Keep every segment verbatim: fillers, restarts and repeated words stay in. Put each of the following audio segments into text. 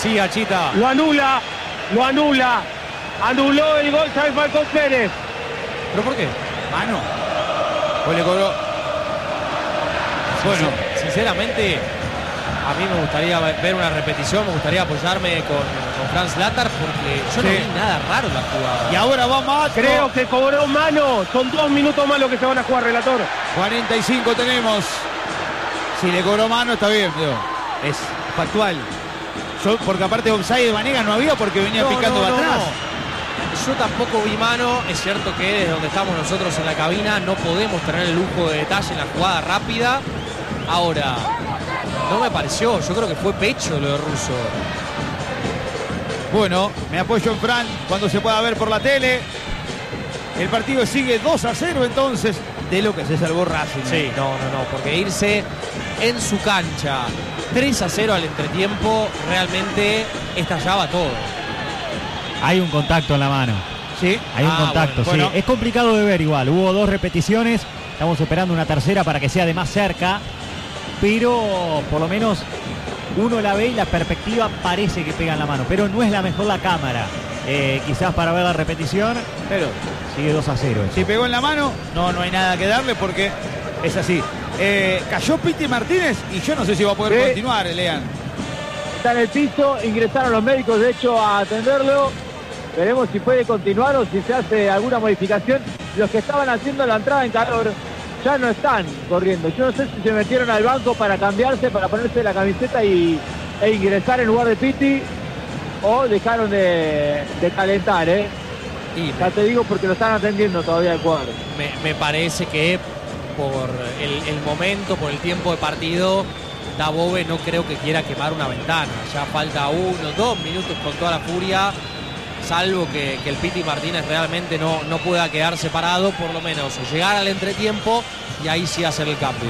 Sí, Achita. Lo anula, lo anula. Anuló el gol, ¿sabes? Marcos Pérez. ¿Pero por qué? Mano. O le cobró. Bueno, sinceramente, a mí me gustaría ver una repetición, me gustaría apoyarme con, con Franz Latar, porque yo sí. no vi nada raro en la jugada. Y ahora va Mato. Creo que cobró mano. Son dos minutos más los que se van a jugar, relator. cuarenta y cinco tenemos. Si le cobró mano, está bien, tío. Es factual. Yo, porque aparte de offside de Vanega no había porque venía no, picando no, no, atrás. No. Yo tampoco vi mano. Es cierto que desde donde estamos nosotros en la cabina no podemos tener el lujo de detalle en la jugada rápida. Ahora, no me pareció. Yo creo que fue pecho lo de Russo. Bueno, me apoyo en Fran cuando se pueda ver por la tele. El partido sigue dos a cero entonces, de lo que se salvó Racing. Sí, no, no, no, porque irse en su cancha tres a cero al entretiempo realmente estallaba todo. Hay un contacto en la mano. Sí. Hay un ah, contacto, bueno, sí. bueno. Es complicado de ver igual. Hubo dos repeticiones. Estamos esperando una tercera para que sea de más cerca. Pero por lo menos uno la ve y la perspectiva parece que pega en la mano. Pero no es la mejor la cámara. Eh, quizás para ver la repetición. Pero sigue dos a cero. Eso. Si pegó en la mano, no, no hay nada que darle porque es así. Eh, cayó Piti Martínez y yo no sé si va a poder sí. continuar, Lean. Está en el piso, ingresaron los médicos de hecho a atenderlo. Veremos si puede continuar o si se hace alguna modificación. Los que estaban haciendo la entrada en calor ya no están corriendo. Yo no sé si se metieron al banco para cambiarse, para ponerse la camiseta y, e ingresar en lugar de Piti, o dejaron de, de calentar, ¿eh? Y ya te digo porque lo están atendiendo todavía el cuadro. Me, me parece que por el, el momento, por el tiempo de partido, Dabove no creo que quiera quemar una ventana. Ya falta uno, dos minutos con toda la furia. Salvo que, que el Piti Martínez realmente no, no pueda quedar separado, por lo menos llegar al entretiempo y ahí sí hacer el cambio.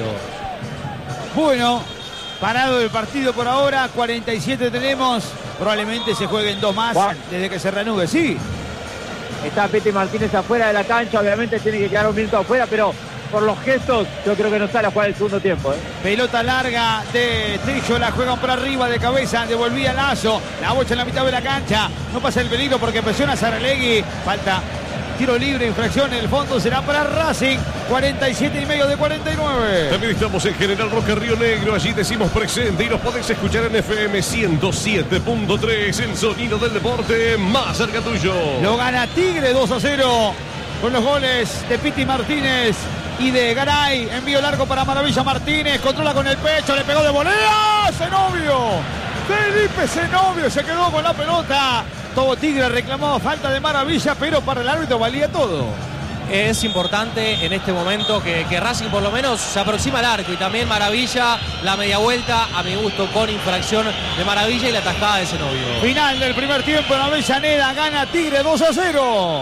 Bueno, parado el partido por ahora, cuarenta y siete tenemos, probablemente se jueguen dos más wow. desde que se reanude, sí. Está Piti Martínez afuera de la cancha, obviamente tiene que quedar un minuto afuera, pero por los gestos yo creo que no sale a jugar el segundo tiempo. ¿eh? Pelota larga de Trillo, la juegan por arriba de cabeza, devolvía Lazo, la bocha en la mitad de la cancha, no pasa el peligro porque presiona a Saralegui, falta tiro libre, infracción en el fondo, será para Racing, cuarenta y siete y medio de cuarenta y nueve. También estamos en General Roca, Río Negro, allí decimos presente y nos podés escuchar en F M ciento siete punto tres, el sonido del deporte más cerca tuyo. Lo gana Tigre dos a cero con los goles de Piti Martínez y de Garay. Envío largo para Maravilla Martínez, controla con el pecho, le pegó de volea. Zenobio, Felipe Zenobio se quedó con la pelota. Todo Tigre reclamaba falta de Maravilla, pero para el árbitro valía todo. Es importante en este momento que, que Racing por lo menos se aproxima al arco y también Maravilla, la media vuelta a mi gusto con infracción de Maravilla y la atajada de Zenobio. Final del primer tiempo en Avellaneda, gana Tigre dos a cero.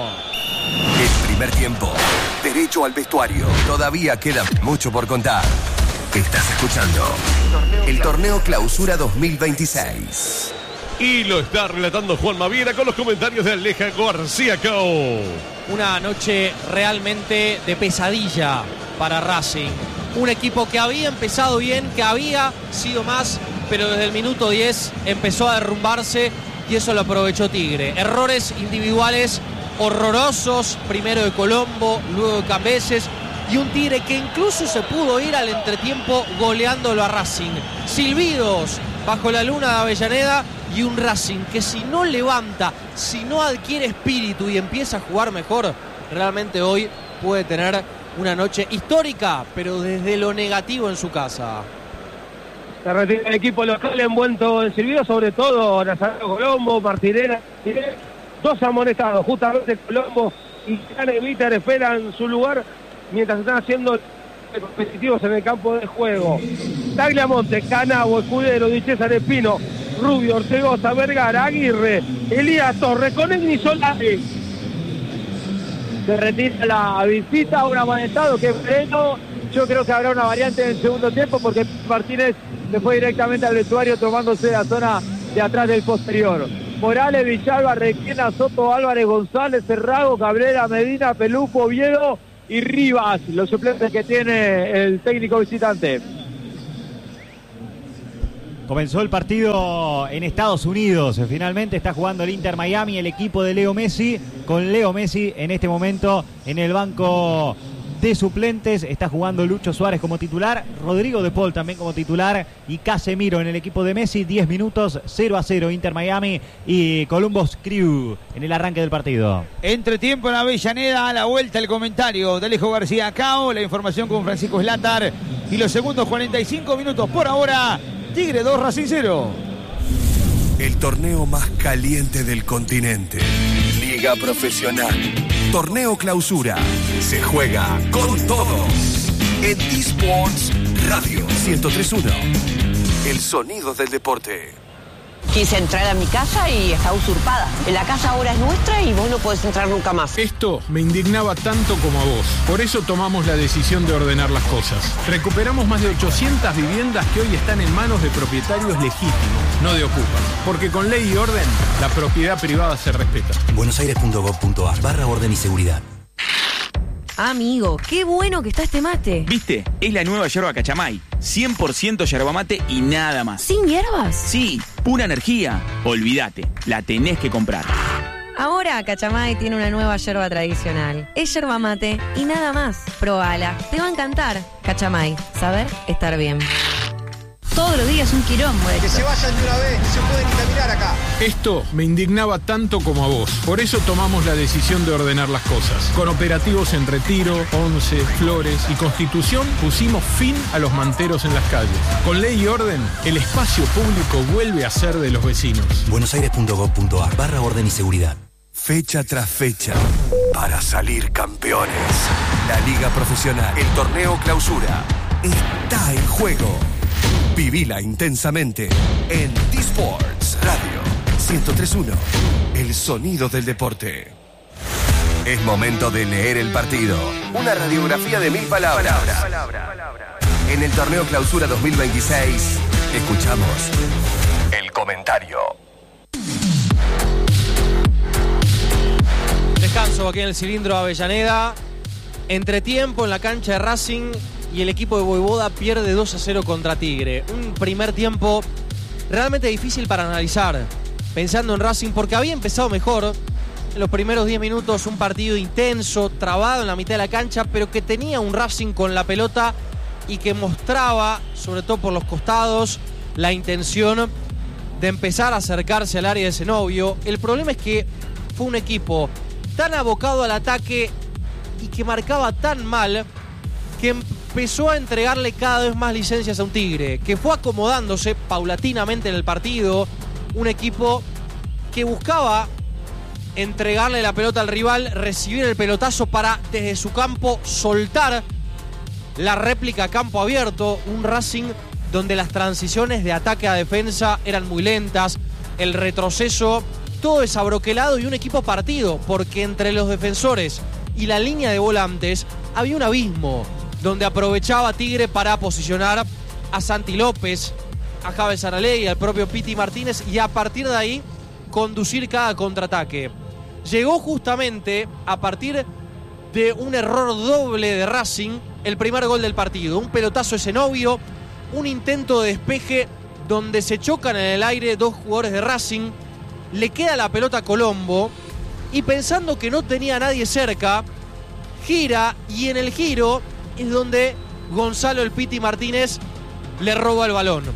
El primer tiempo, derecho al vestuario. Todavía queda mucho por contar. Estás escuchando el Torneo Clausura dos mil veintiséis. Y lo está relatando Juan Maviera con los comentarios de Aleja García Cao. Una noche realmente de pesadilla para Racing. Un equipo que había empezado bien, que había sido más, pero desde el minuto diez empezó a derrumbarse y eso lo aprovechó Tigre. Errores individuales horrorosos, primero de Colombo, luego de Cambeses, y un Tigre que incluso se pudo ir al entretiempo goleándolo a Racing. Silbidos bajo la luna de Avellaneda y un Racing que si no levanta, si no adquiere espíritu y empieza a jugar mejor, realmente hoy puede tener una noche histórica, pero desde lo negativo en su casa. Se retira el equipo local envuelto en silbido, sobre todo Nazareno Colombo, Martinera, dos amonestados, justamente Colombo y Cane Víter esperan su lugar mientras están haciendo competitivos en el campo de juego. Tagliamonte, Canavo, Escudero, Di César Espino, Rubio, Ortegoza, Vergara, Aguirre, Elías Torres, Conegni, Solari. Se retira la visita, un amonestado que es freno. Yo creo que habrá una variante en el segundo tiempo porque Martínez se fue directamente al vestuario tomándose la zona de atrás del posterior. Morales, Villalba, Requena, Soto, Álvarez, González, Cerrago, Cabrera, Medina, Peluco, Oviedo y Rivas, los suplentes que tiene el técnico visitante. Comenzó el partido en Estados Unidos. Finalmente está jugando el Inter Miami, el equipo de Leo Messi, con Leo Messi en este momento en el banco de suplentes. Está jugando Lucho Suárez como titular, Rodrigo de Paul también como titular y Casemiro en el equipo de Messi. diez minutos, cero a cero Inter Miami y Columbus Crew en el arranque del partido. Entretiempo en Avellaneda, a la vuelta el comentario de Alejo García Cao, la información con Francisco Slatar y los segundos cuarenta y cinco minutos por ahora. Tigre dos, Racing cero. El torneo más caliente del continente. Liga Profesional. Torneo Clausura. Se juega con todo. En T-Sports Radio ciento tres punto uno. El sonido del deporte. Quise entrar a mi casa y está usurpada. La casa ahora es nuestra y vos no podés entrar nunca más. Esto me indignaba tanto como a vos. Por eso tomamos la decisión de ordenar las cosas. Recuperamos más de ochocientas viviendas que hoy están en manos de propietarios legítimos, no de ocupas. Porque con ley y orden, la propiedad privada se respeta. buenosaires punto gov punto ar barra orden y seguridad. Amigo, qué bueno que está este mate. ¿Viste? Es la nueva yerba Cachamay. cien por ciento yerba mate y nada más. ¿Sin hierbas? Sí, pura energía. Olvídate, la tenés que comprar. Ahora Cachamay tiene una nueva yerba tradicional. Es yerba mate y nada más. Probala, te va a encantar. Cachamay, saber estar bien. Todos los días un quilombo. Que se vayan de una vez, no se pueden ni caminar acá. Esto me indignaba tanto como a vos. Por eso tomamos la decisión de ordenar las cosas. Con operativos en Retiro, Once, Flores y Constitución pusimos fin a los manteros en las calles. Con ley y orden, el espacio público vuelve a ser de los vecinos. buenosaires punto gov punto ar barra orden y seguridad. Fecha tras fecha, para salir campeones. La Liga Profesional, el Torneo Clausura, está en juego. Vivila intensamente en T-Sports Radio ciento tres punto uno. El sonido del deporte. Es momento de leer el partido. Una radiografía de mil palabras. En el Torneo Clausura dos mil veintiséis, escuchamos el comentario. Descanso aquí en el cilindro Avellaneda. Entretiempo en la cancha de Racing y el equipo de Voivoda pierde dos a cero contra Tigre. Un primer tiempo realmente difícil para analizar, pensando en Racing, porque había empezado mejor. En los primeros diez minutos un partido intenso, trabado en la mitad de la cancha, pero que tenía un Racing con la pelota y que mostraba, sobre todo por los costados, la intención de empezar a acercarse al área de Zenobio. El problema es que fue un equipo tan abocado al ataque y que marcaba tan mal que empezó a entregarle cada vez más licencias a un Tigre, que fue acomodándose paulatinamente en el partido. Un equipo que buscaba entregarle la pelota al rival, recibir el pelotazo para desde su campo soltar la réplica a campo abierto. Un Racing donde las transiciones de ataque a defensa eran muy lentas, el retroceso todo desabroquelado y un equipo partido, porque entre los defensores y la línea de volantes había un abismo donde aprovechaba Tigre para posicionar a Santi López, a Javes Araley, al propio Piti Martínez, y a partir de ahí conducir cada contraataque. Llegó justamente a partir de un error doble de Racing el primer gol del partido. Un pelotazo de Zenobio, un intento de despeje donde se chocan en el aire dos jugadores de Racing, le queda la pelota a Colombo y pensando que no tenía a nadie cerca, gira y en el giro es donde Gonzalo el Piti Martínez le roba el balón.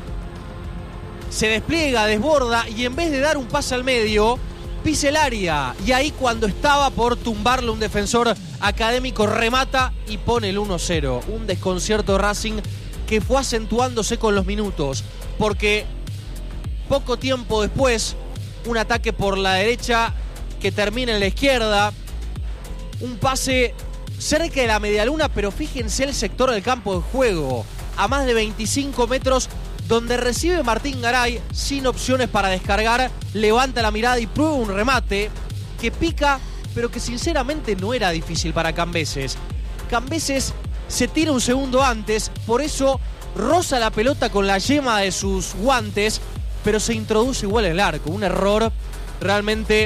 Se despliega, desborda y en vez de dar un pase al medio, pisa el área. Y ahí cuando estaba por tumbarle un defensor académico, remata y pone el uno cero. Un desconcierto de Racing que fue acentuándose con los minutos. Porque poco tiempo después, un ataque por la derecha que termina en la izquierda. Un pase cerca de la medialuna, pero fíjense el sector del campo de juego. A más de veinticinco metros, donde recibe Martín Garay sin opciones para descargar, levanta la mirada y prueba un remate que pica, pero que sinceramente no era difícil para Cambeses. Cambeses se tira un segundo antes, por eso roza la pelota con la yema de sus guantes, pero se introduce igual en el arco. Un error realmente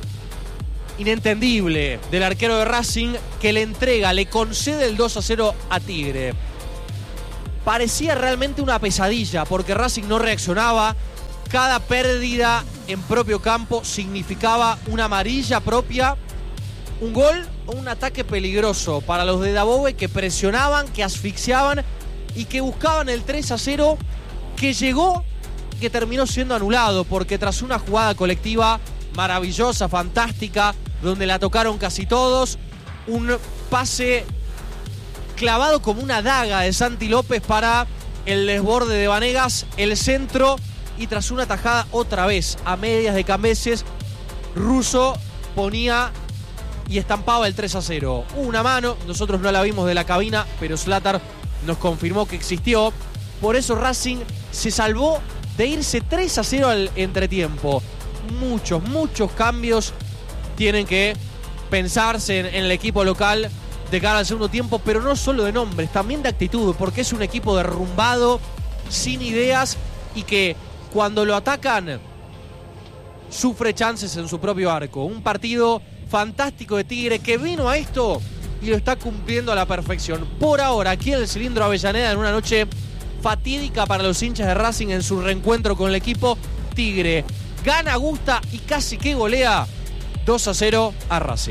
inentendible del arquero de Racing, que le entrega, le concede el dos a cero a Tigre. parecía realmente una pesadilla porque Racing no reaccionaba. Cada pérdida en propio campo significaba una amarilla propia, un gol o un ataque peligroso para los de Dabove, que presionaban, que asfixiaban y que buscaban el tres a cero, que llegó, que terminó siendo anulado porque tras una jugada colectiva maravillosa, fantástica, donde la tocaron casi todos, un pase clavado como una daga de Santi López para el desborde de Vanegas, el centro, y tras una tajada otra vez a medias de Cambeses, Russo ponía y estampaba el tres a cero. Una mano, nosotros no la vimos de la cabina, pero Zlatar nos confirmó que existió. Por eso Racing se salvó de irse tres a cero al entretiempo. Muchos, muchos cambios tienen que pensarse en, en el equipo local de cara al segundo tiempo, pero no solo de nombres, también de actitud, porque es un equipo derrumbado, sin ideas, y que cuando lo atacan sufre chances en su propio arco. Un partido fantástico de Tigre que vino a esto y lo está cumpliendo a la perfección. Por ahora, aquí en el Cilindro Avellaneda, en una noche fatídica para los hinchas de Racing en su reencuentro con el equipo, Tigre gana, gusta y casi que golea dos a cero a Racing.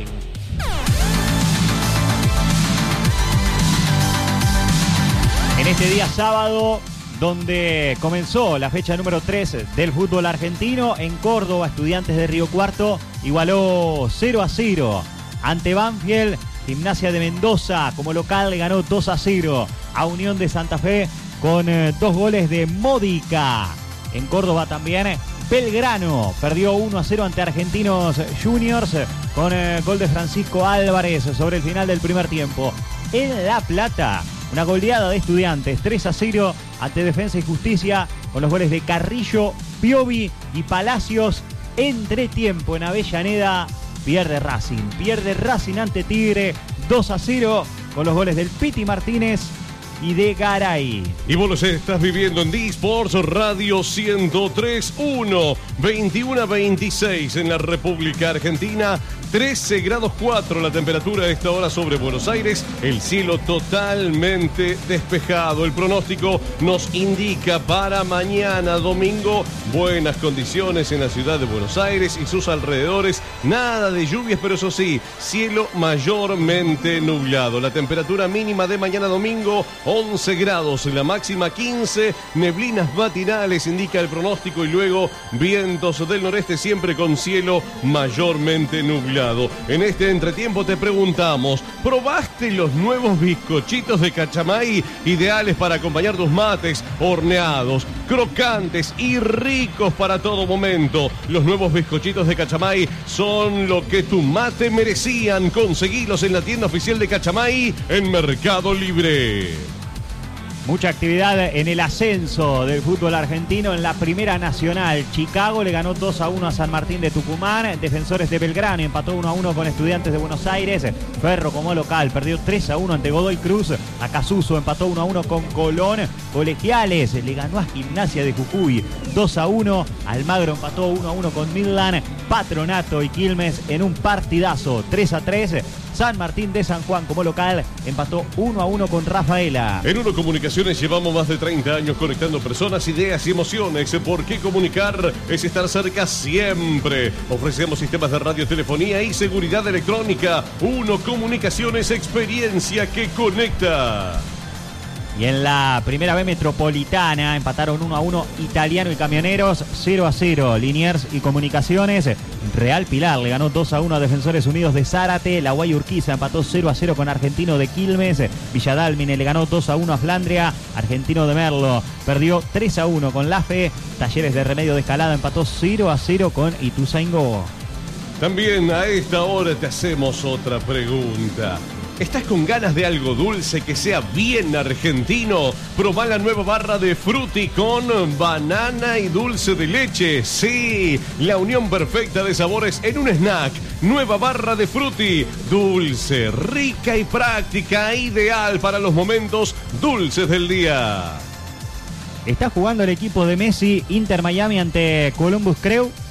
En este día sábado, donde comenzó la fecha número tres del fútbol argentino, en Córdoba, Estudiantes de Río Cuarto igualó cero a cero ante Banfield. Gimnasia de Mendoza como local le ganó dos a cero a Unión de Santa Fe con eh, dos goles de Módica. En Córdoba también Belgrano perdió uno a cero ante Argentinos Juniors con eh, gol de Francisco Álvarez sobre el final del primer tiempo. En La Plata, una goleada de Estudiantes, tres a cero ante Defensa y Justicia con los goles de Carrillo, Piovi y Palacios. Entretiempo en Avellaneda, pierde Racing. Pierde Racing ante Tigre, dos a cero con los goles del Piti Martínez y de Garay. Y vos los estás viviendo en D-Sports Radio ciento tres punto uno, veintiuno a veintiséis en la República Argentina, trece grados cuatro la temperatura a esta hora sobre Buenos Aires, el cielo totalmente despejado. El pronóstico nos indica para mañana domingo buenas condiciones en la ciudad de Buenos Aires y sus alrededores, nada de lluvias, pero eso sí, cielo mayormente nublado. La temperatura mínima de mañana domingo once grados, la máxima quince, neblinas matinales indica el pronóstico y luego vientos del noreste siempre con cielo mayormente nublado. En este entretiempo te preguntamos, ¿probaste los nuevos bizcochitos de Cachamay? Ideales para acompañar tus mates, horneados, crocantes y ricos para todo momento. Los nuevos bizcochitos de Cachamay son lo que tu mate merecían. Conseguilos en la tienda oficial de Cachamay en Mercado Libre. Mucha actividad en el ascenso del fútbol argentino en la Primera Nacional. Chicago le ganó dos a uno a San Martín de Tucumán. Defensores de Belgrano empató uno a uno con Estudiantes de Buenos Aires. Ferro como local perdió tres a uno ante Godoy Cruz. Acasuso empató uno a uno con Colón. Colegiales le ganó a Gimnasia de Jujuy dos a uno. Almagro empató uno a uno con Midland. Patronato y Quilmes en un partidazo tres a tres. San Martín de San Juan como local empató uno a uno con Rafaela. En Uno Comunicaciones llevamos más de treinta años conectando personas, ideas y emociones. Porque comunicar es estar cerca siempre. Ofrecemos sistemas de radiotelefonía y seguridad electrónica. Uno Comunicaciones, experiencia que conecta. Y en la Primera B Metropolitana empataron uno a uno Italiano y Camioneros, cero a cero Liniers y Comunicaciones. Real Pilar le ganó dos a uno a Defensores Unidos de Zárate. La Guay Urquiza empató cero a cero con Argentino de Quilmes. Villadalmine le ganó dos a uno a Flandria. Argentino de Merlo perdió tres a uno con La Fe. Talleres de Remedio de Escalada empató cero a cero con Ituzaingó. También a esta hora te hacemos otra pregunta. ¿Estás con ganas de algo dulce que sea bien argentino? Probá la nueva barra de Frutti con banana y dulce de leche. Sí, la unión perfecta de sabores en un snack. Nueva barra de Frutti, dulce, rica y práctica, ideal para los momentos dulces del día. Está jugando el equipo de Messi, Inter Miami ante Columbus Crew.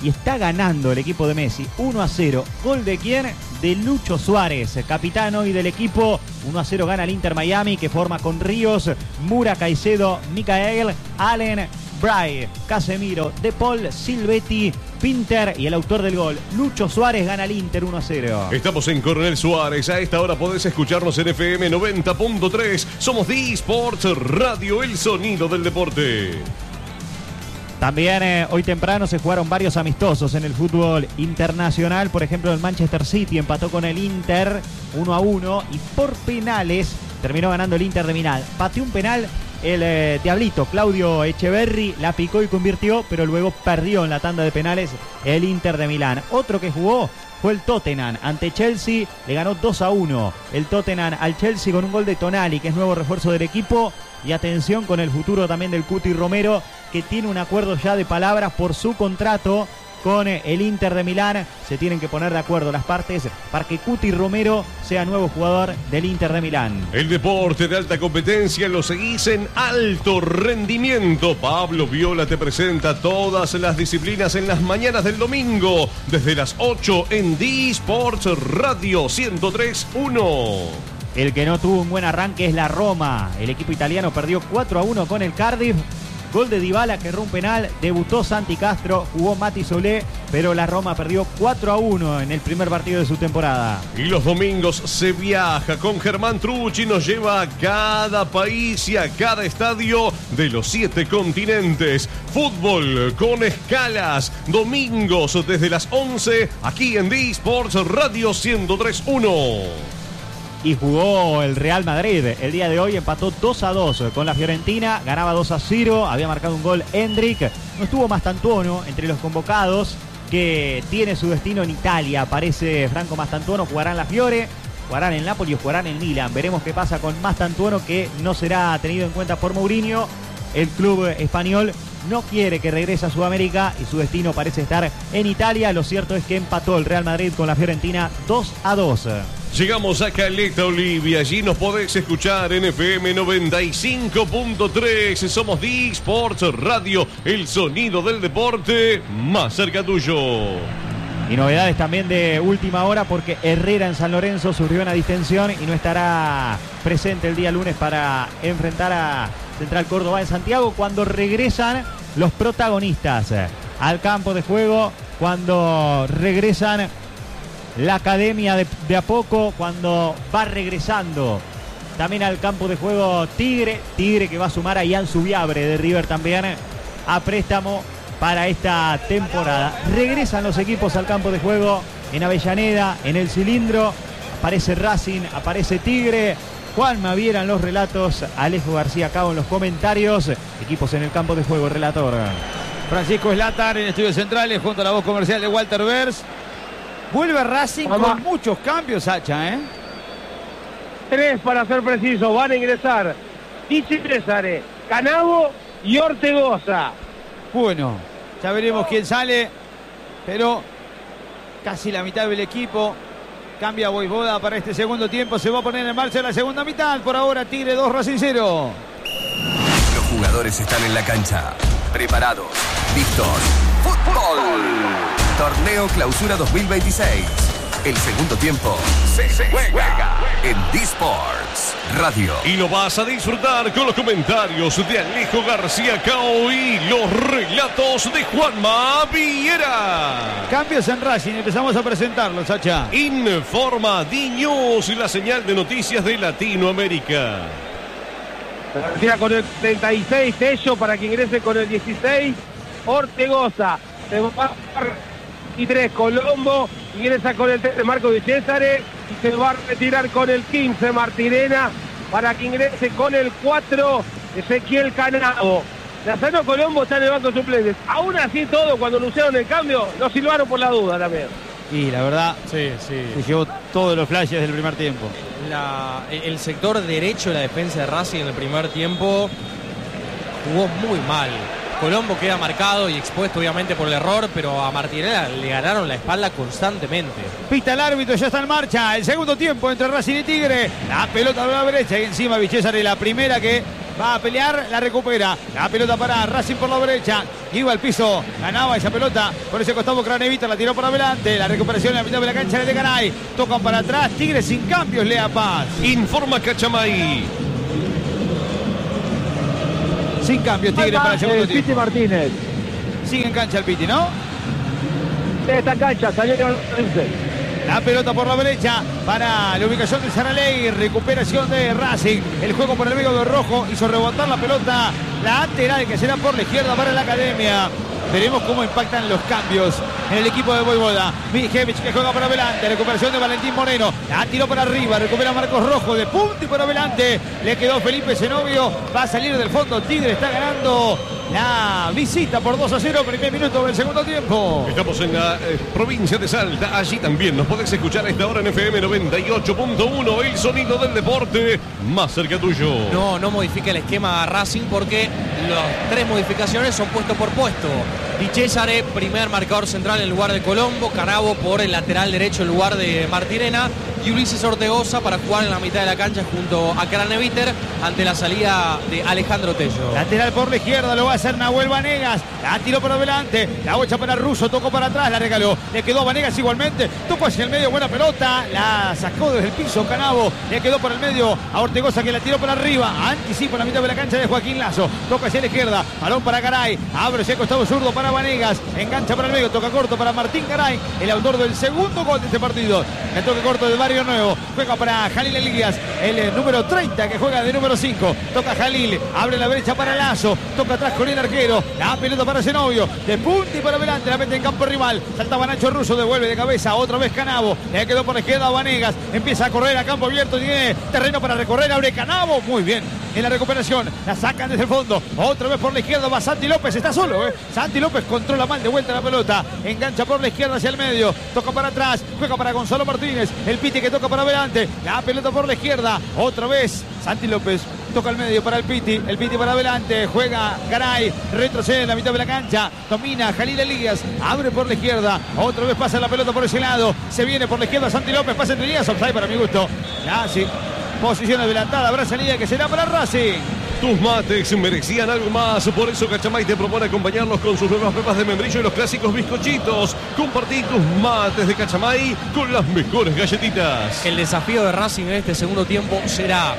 y está ganando el equipo de Messi uno a cero. ¿Gol de quién? De Lucho Suárez, capitán hoy del equipo. uno a cero gana el Inter Miami, que forma con Ríos, Mura, Caicedo, Micael, Allen, Bray, Casemiro, De Paul, Silvetti, Pinter y el autor del gol, Lucho Suárez, gana el Inter uno a cero. Estamos en Coronel Suárez. A esta hora podés escucharnos en F M noventa punto tres. Somos D-Sports Radio, el sonido del deporte. También eh, hoy temprano se jugaron varios amistosos en el fútbol internacional. Por ejemplo, el Manchester City empató con el Inter uno a uno y por penales terminó ganando el Inter de Milán. Pateó un penal el eh, diablito Claudio Echeverri, la picó y convirtió, pero luego perdió en la tanda de penales el Inter de Milán. Otro que jugó fue el Tottenham ante Chelsea, le ganó dos a uno el Tottenham al Chelsea con un gol de Tonali, que es nuevo refuerzo del equipo. Y atención con el futuro también del Cuti Romero, que tiene un acuerdo ya de palabras por su contrato con el Inter de Milán. Se tienen que poner de acuerdo las partes para que Cuti Romero sea nuevo jugador del Inter de Milán. El deporte de alta competencia lo seguís en Alto Rendimiento. Pablo Viola te presenta todas las disciplinas en las mañanas del domingo, desde las ocho en D-Sports Radio ciento tres punto uno. El que no tuvo un buen arranque es la Roma. El equipo italiano perdió cuatro a uno con el Cardiff. Gol de Dybala que erró un penal. Debutó Santi Castro, jugó Mati Solé, pero la Roma perdió cuatro a uno en el primer partido de su temporada. Y los domingos se viaja con Germán Trucci. Nos lleva a cada país y a cada estadio de los siete continentes. Fútbol con escalas. Domingos desde las once aquí en D-Sports Radio ciento tres punto uno. Y jugó el Real Madrid. El día de hoy empató dos a dos con la Fiorentina. Ganaba dos a cero. Había marcado un gol Hendrik. No estuvo Mastantuono entre los convocados, que tiene su destino en Italia. Aparece Franco Mastantuono. Jugará en la Fiore, jugarán en Napoli o jugarán en Milan. Veremos qué pasa con Mastantuono, que no será tenido en cuenta por Mourinho. El club español no quiere que regrese a Sudamérica y su destino parece estar en Italia. Lo cierto es que empató el Real Madrid con la Fiorentina dos a dos. Llegamos a Caleta Olivia, allí nos podés escuchar en F M noventa y cinco punto tres. Somos D-Sports Radio, el sonido del deporte más cerca tuyo. Y novedades también de última hora, porque Herrera en San Lorenzo sufrió una distensión y no estará presente el día lunes para enfrentar a Central Córdoba en Santiago, cuando regresan los protagonistas al campo de juego, cuando regresan la academia de, de a poco, cuando va regresando también al campo de juego Tigre, Tigre que va a sumar a Ian Subiabre de River también a préstamo para esta temporada. Regresan los equipos al campo de juego en Avellaneda, en el Cilindro. Aparece Racing, aparece Tigre. Juanma Viera en los relatos, Alejo García Cabo en los comentarios. Equipos en el campo de juego, relator Francisco Slatar en Estudios Centrales junto a la voz comercial de Walter Vers. Vuelve Racing Mamá. con muchos cambios, Hacha, ¿eh? Tres para ser preciso, van a ingresar Dichi Césare, Canavo y Ortegoza. Bueno, ya veremos quién sale, pero casi la mitad del equipo. Cambia Voivoda para este segundo tiempo, se va a poner en marcha la segunda mitad. Por ahora Tigre dos, Racing cero. Los jugadores están en la cancha, preparados, listos. ¡Fútbol! Torneo Clausura dos mil veintiséis. El segundo tiempo se, se juega en D-Sports Radio. Y lo vas a disfrutar con los comentarios de Alejo García Cao y los relatos de Juanma Viera. Cambios en Racing, empezamos a presentarlos, Sacha. Informa D-News, la señal de noticias de Latinoamérica. García con el treinta y seis, Tello para que ingrese con el dieciséis, Ortegoza. Se va a y tres, Colombo, ingresa con el tres, Marco Di Césare, y se va a retirar con el quince, Martirena, para que ingrese con el cuatro, Ezequiel Canavo. Lázaro Colombo está en el banco de suplentes. Aún así todo, cuando anunciaron el cambio, lo silbaron por la duda también. Y la verdad, sí, sí. se llevó todos los flashes del primer tiempo. La, el sector derecho de la defensa de Racing en el primer tiempo jugó muy mal. Colombo queda marcado y expuesto obviamente por el error, pero a Martinelli le ganaron la espalda constantemente. Pita el árbitro, ya está en marcha el segundo tiempo entre Racing y Tigre. La pelota a la derecha y encima Vichésar, la primera que va a pelear, la recupera. La pelota para Racing por la derecha. Iba al piso, ganaba esa pelota. Por ese costado Craneviter la tiró para adelante. La recuperación en la mitad de la cancha de Garay. Tocan para atrás. Tigre sin cambios, Lea Paz. Informa Cachamay. Sin cambios, Tigre para el segundo el tiempo. Piti Martínez. Sigue en cancha el Piti, ¿no? Esta en cancha, salieron. La pelota por la derecha para la ubicación de Saraley. Recuperación de Racing. El juego por el medio de Rojo. Hizo rebotar la pelota lateral que será por la izquierda para la Academia. Veremos cómo impactan los cambios en el equipo de Voivoda. Mijevich que juega para adelante. Recuperación de Valentín Moreno. La tiró para arriba. Recupera Marcos Rojo de punta y para adelante. Le quedó Felipe Zenobio. Va a salir del fondo. Tigre está ganando la visita por dos a cero. Primer minuto del segundo tiempo. Estamos en la eh, provincia de Salta. Allí también nos podés escuchar a esta hora en F M noventa y ocho punto uno. El sonido del deporte más cerca tuyo. No, no modifica el esquema Racing porque las tres modificaciones son puesto por puesto. Di Cesare, primer marcador central en lugar de Colombo. Canavo por el lateral derecho en lugar de Martirena. Y Ulises Ortegoza para jugar en la mitad de la cancha junto a Craneviter ante la salida de Alejandro Tello. Lateral por la izquierda, lo va a hacer Nahuel Vanegas. La tiró por adelante, la bocha para Russo, tocó para atrás, la regaló. Le quedó a Vanegas igualmente, tocó hacia el medio, buena pelota. La sacó desde el piso Canavo, le quedó por el medio a Ortegoza que la tiró por arriba. Anticipa la mitad de la cancha de Joaquín Lazo. Toca hacia la izquierda, balón para Garay. Abre hacia el costado zurdo para Vanegas. Engancha para el medio, toca corto para Martín Garay, el autor del segundo gol de este partido. El toque corto de Barrio Nuevo. Juega para Jalil Elías, el número treinta que juega de número cinco. Toca Jalil, abre la brecha para Lazo. Toca atrás con el arquero. La pelota para Zenobio. De punta y para adelante. La mete en campo rival. Saltaba Nacho Russo. Devuelve de cabeza. Otra vez Canavo. Le quedó por la izquierda a Vanegas. Empieza a correr a campo abierto. Tiene terreno para recorrer. Abre Canavo. Muy bien. En la recuperación. La sacan desde el fondo. Otra vez por la izquierda va Santi López. Está solo. ¿eh? Santi López controla mal de vuelta la pelota. Engancha por la izquierda hacia el medio. Toca para atrás. Juega para Gonzalo Martínez. El Piti que toca para adelante, la pelota por la izquierda, otra vez Santi López, toca al medio para el Piti, el Piti para adelante, juega Garay, retrocede en la mitad de la cancha, domina Jalil Elías, abre por la izquierda, otra vez pasa la pelota por ese lado, se viene por la izquierda Santi López, pasa entre Elías, offside para mi gusto, ya sí, posición adelantada, habrá salida que será para Racing. Tus mates merecían algo más, por eso Cachamay te propone acompañarlos con sus nuevas pepas de membrillo y los clásicos bizcochitos. Compartí tus mates de Cachamay con las mejores galletitas. El desafío de Racing en este segundo tiempo será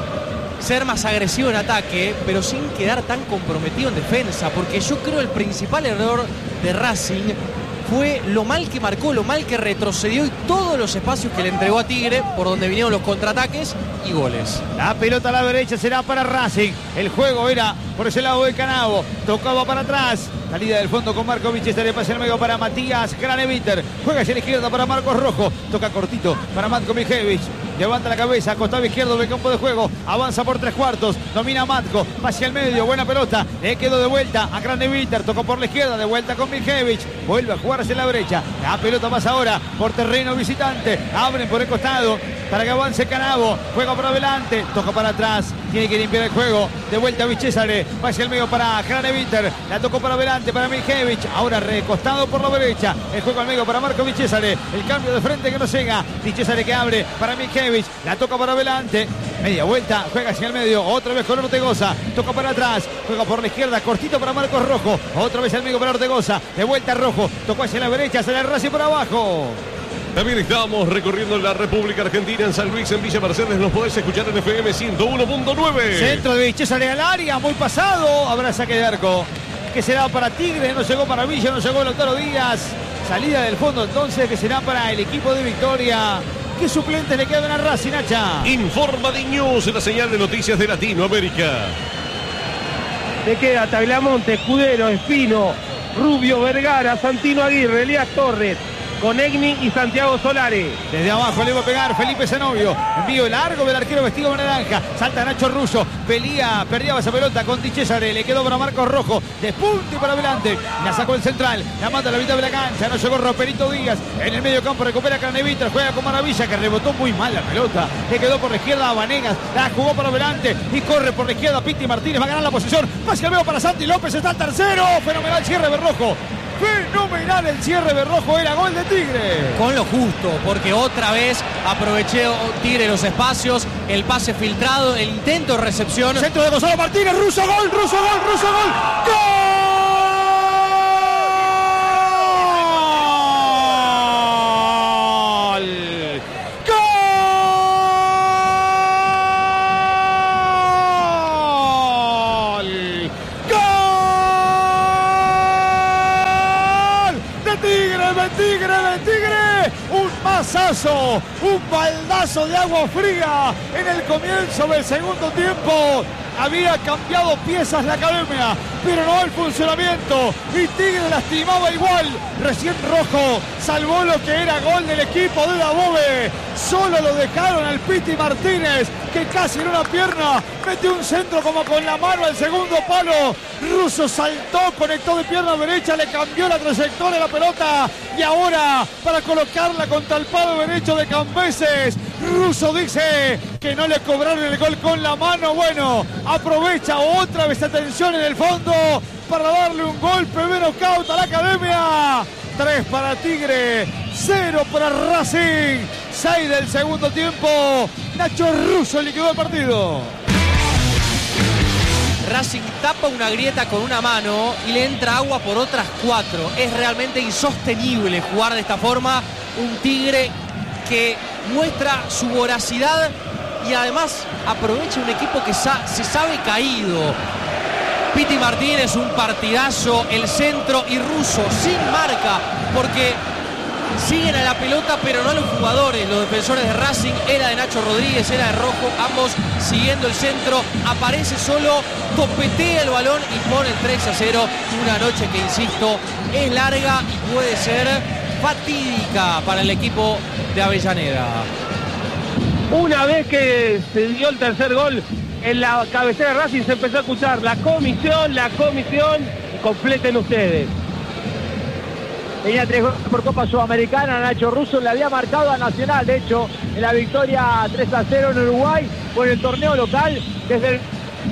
ser más agresivo en ataque, pero sin quedar tan comprometido en defensa, porque yo creo el principal error de Racing fue lo mal que marcó, lo mal que retrocedió y todos los espacios que le entregó a Tigre por donde vinieron los contraataques y goles. La pelota a la derecha será para Racing. El juego era por ese lado de Canavo. Tocaba para atrás. Salida del fondo con Markovic. Estaría pase al medio para Matías Craneviter. Juega hacia la izquierda para Marcos Rojo. Toca cortito para Matko Mijevich. Levanta la cabeza, costado izquierdo del campo de juego. Avanza por tres cuartos. Domina Matko. Va hacia el medio. Buena pelota. Le quedó de vuelta a Craneviter. Tocó por la izquierda. De vuelta con Mijevich. Vuelve a jugar hacia la brecha. La pelota pasa ahora por terreno visitante. Abren por el costado para que avance Canavo. Juega por adelante. Toca para atrás. Tiene que limpiar el juego. De vuelta a Vichesare. Va hacia el medio para Craneviter. La tocó para adelante para Mijevich. Ahora recostado por la derecha. El juego al medio para Marco Vichesare. El cambio de frente que no llega. Vichesare que abre para Mijevich. La toca para adelante. Media vuelta. Juega hacia el medio. Otra vez con Ortegoza. Toca para atrás. Juega por la izquierda. Cortito para Marcos Rojo. Otra vez al medio para Ortegoza. De vuelta Rojo. Tocó hacia la derecha. Hacia el Racing por abajo. También estamos recorriendo la República Argentina, en San Luis, en Villa Mercedes. Nos podés escuchar en F M ciento uno punto nueve. Centro de Vichesare al área. Muy pasado. Habrá saque de arco. Que será para Tigre. No llegó para Villa. No llegó Lautaro Díaz. Salida del fondo entonces que será para el equipo de Victoria. ¿Qué suplentes le quedan a Racing, Nacha? Informa de News, la señal de noticias de Latinoamérica. Te queda Tagliamonte, Escudero, Espino, Rubio, Vergara, Santino Aguirre, Elías Torres, Conegni y Santiago Solari. Desde abajo le va a pegar Felipe Zenobio. Envío largo del arquero vestido de naranja. Salta Nacho Russo. Pelía, perdía esa pelota con Di Cesare. Le quedó para Marcos Rojo. De punta y para adelante. La sacó el central. La manda a la mitad de la cancha. No llegó Roperito Díaz. En el medio campo recupera Craneviter. Juega con Maravilla que rebotó muy mal la pelota. Le quedó por la izquierda a Vanegas. La jugó para adelante. Y corre por la izquierda Piti Martínez. Va a ganar la posición. Hacia el medio para Santi López. Está el tercero. Fenomenal cierre Berrojo. Fenomenal el cierre de Rojo, era gol de Tigre. Con lo justo, porque otra vez aproveché Tigre los espacios, el pase filtrado, el intento de recepción. Centro de Gonzalo Martínez, Russo gol, Russo gol, Russo gol. ¡Gol! Tigre, de Tigre, un mazazo, un baldazo de agua fría en el comienzo del segundo tiempo. Había cambiado piezas la academia, pero no el funcionamiento, y Tigre lastimaba igual. Recién Rojo salvó lo que era gol del equipo de Dabove. Solo lo dejaron al Piti Martínez, que casi en una pierna metió un centro como con la mano al segundo palo. Russo saltó, conectó de pierna derecha, le cambió la trayectoria a la pelota, y ahora para colocarla contra el palo derecho de Cambeses, Russo dice que no le cobraron el gol con la mano. Bueno, aprovecha otra vez atención en el fondo para darle un golpe de knockout a la academia. Tres para Tigre, cero para Racing. seis del segundo tiempo. Nacho Russo liquidó el partido. Racing tapa una grieta con una mano y le entra agua por otras cuatro. Es realmente insostenible jugar de esta forma. Un Tigre que muestra su voracidad y además aprovecha un equipo que sa- se sabe caído. Piti Martínez, un partidazo, el centro, y Russo sin marca, porque siguen a la pelota pero no los jugadores, los defensores de Racing. Era de Nacho Rodríguez, era de Rojo, ambos siguiendo el centro. Aparece solo, topetea el balón y pone el tres a cero. Una noche que, insisto, es larga y puede ser fatídica para el equipo de Avellaneda. Una vez que se dio el tercer gol en la cabecera de Racing, se empezó a escuchar la comisión, la comisión, y completen ustedes. Tenía tres goles por Copa Sudamericana. Nacho Russo le había marcado a Nacional, de hecho, en la victoria tres a cero en Uruguay por el torneo local. Desde el...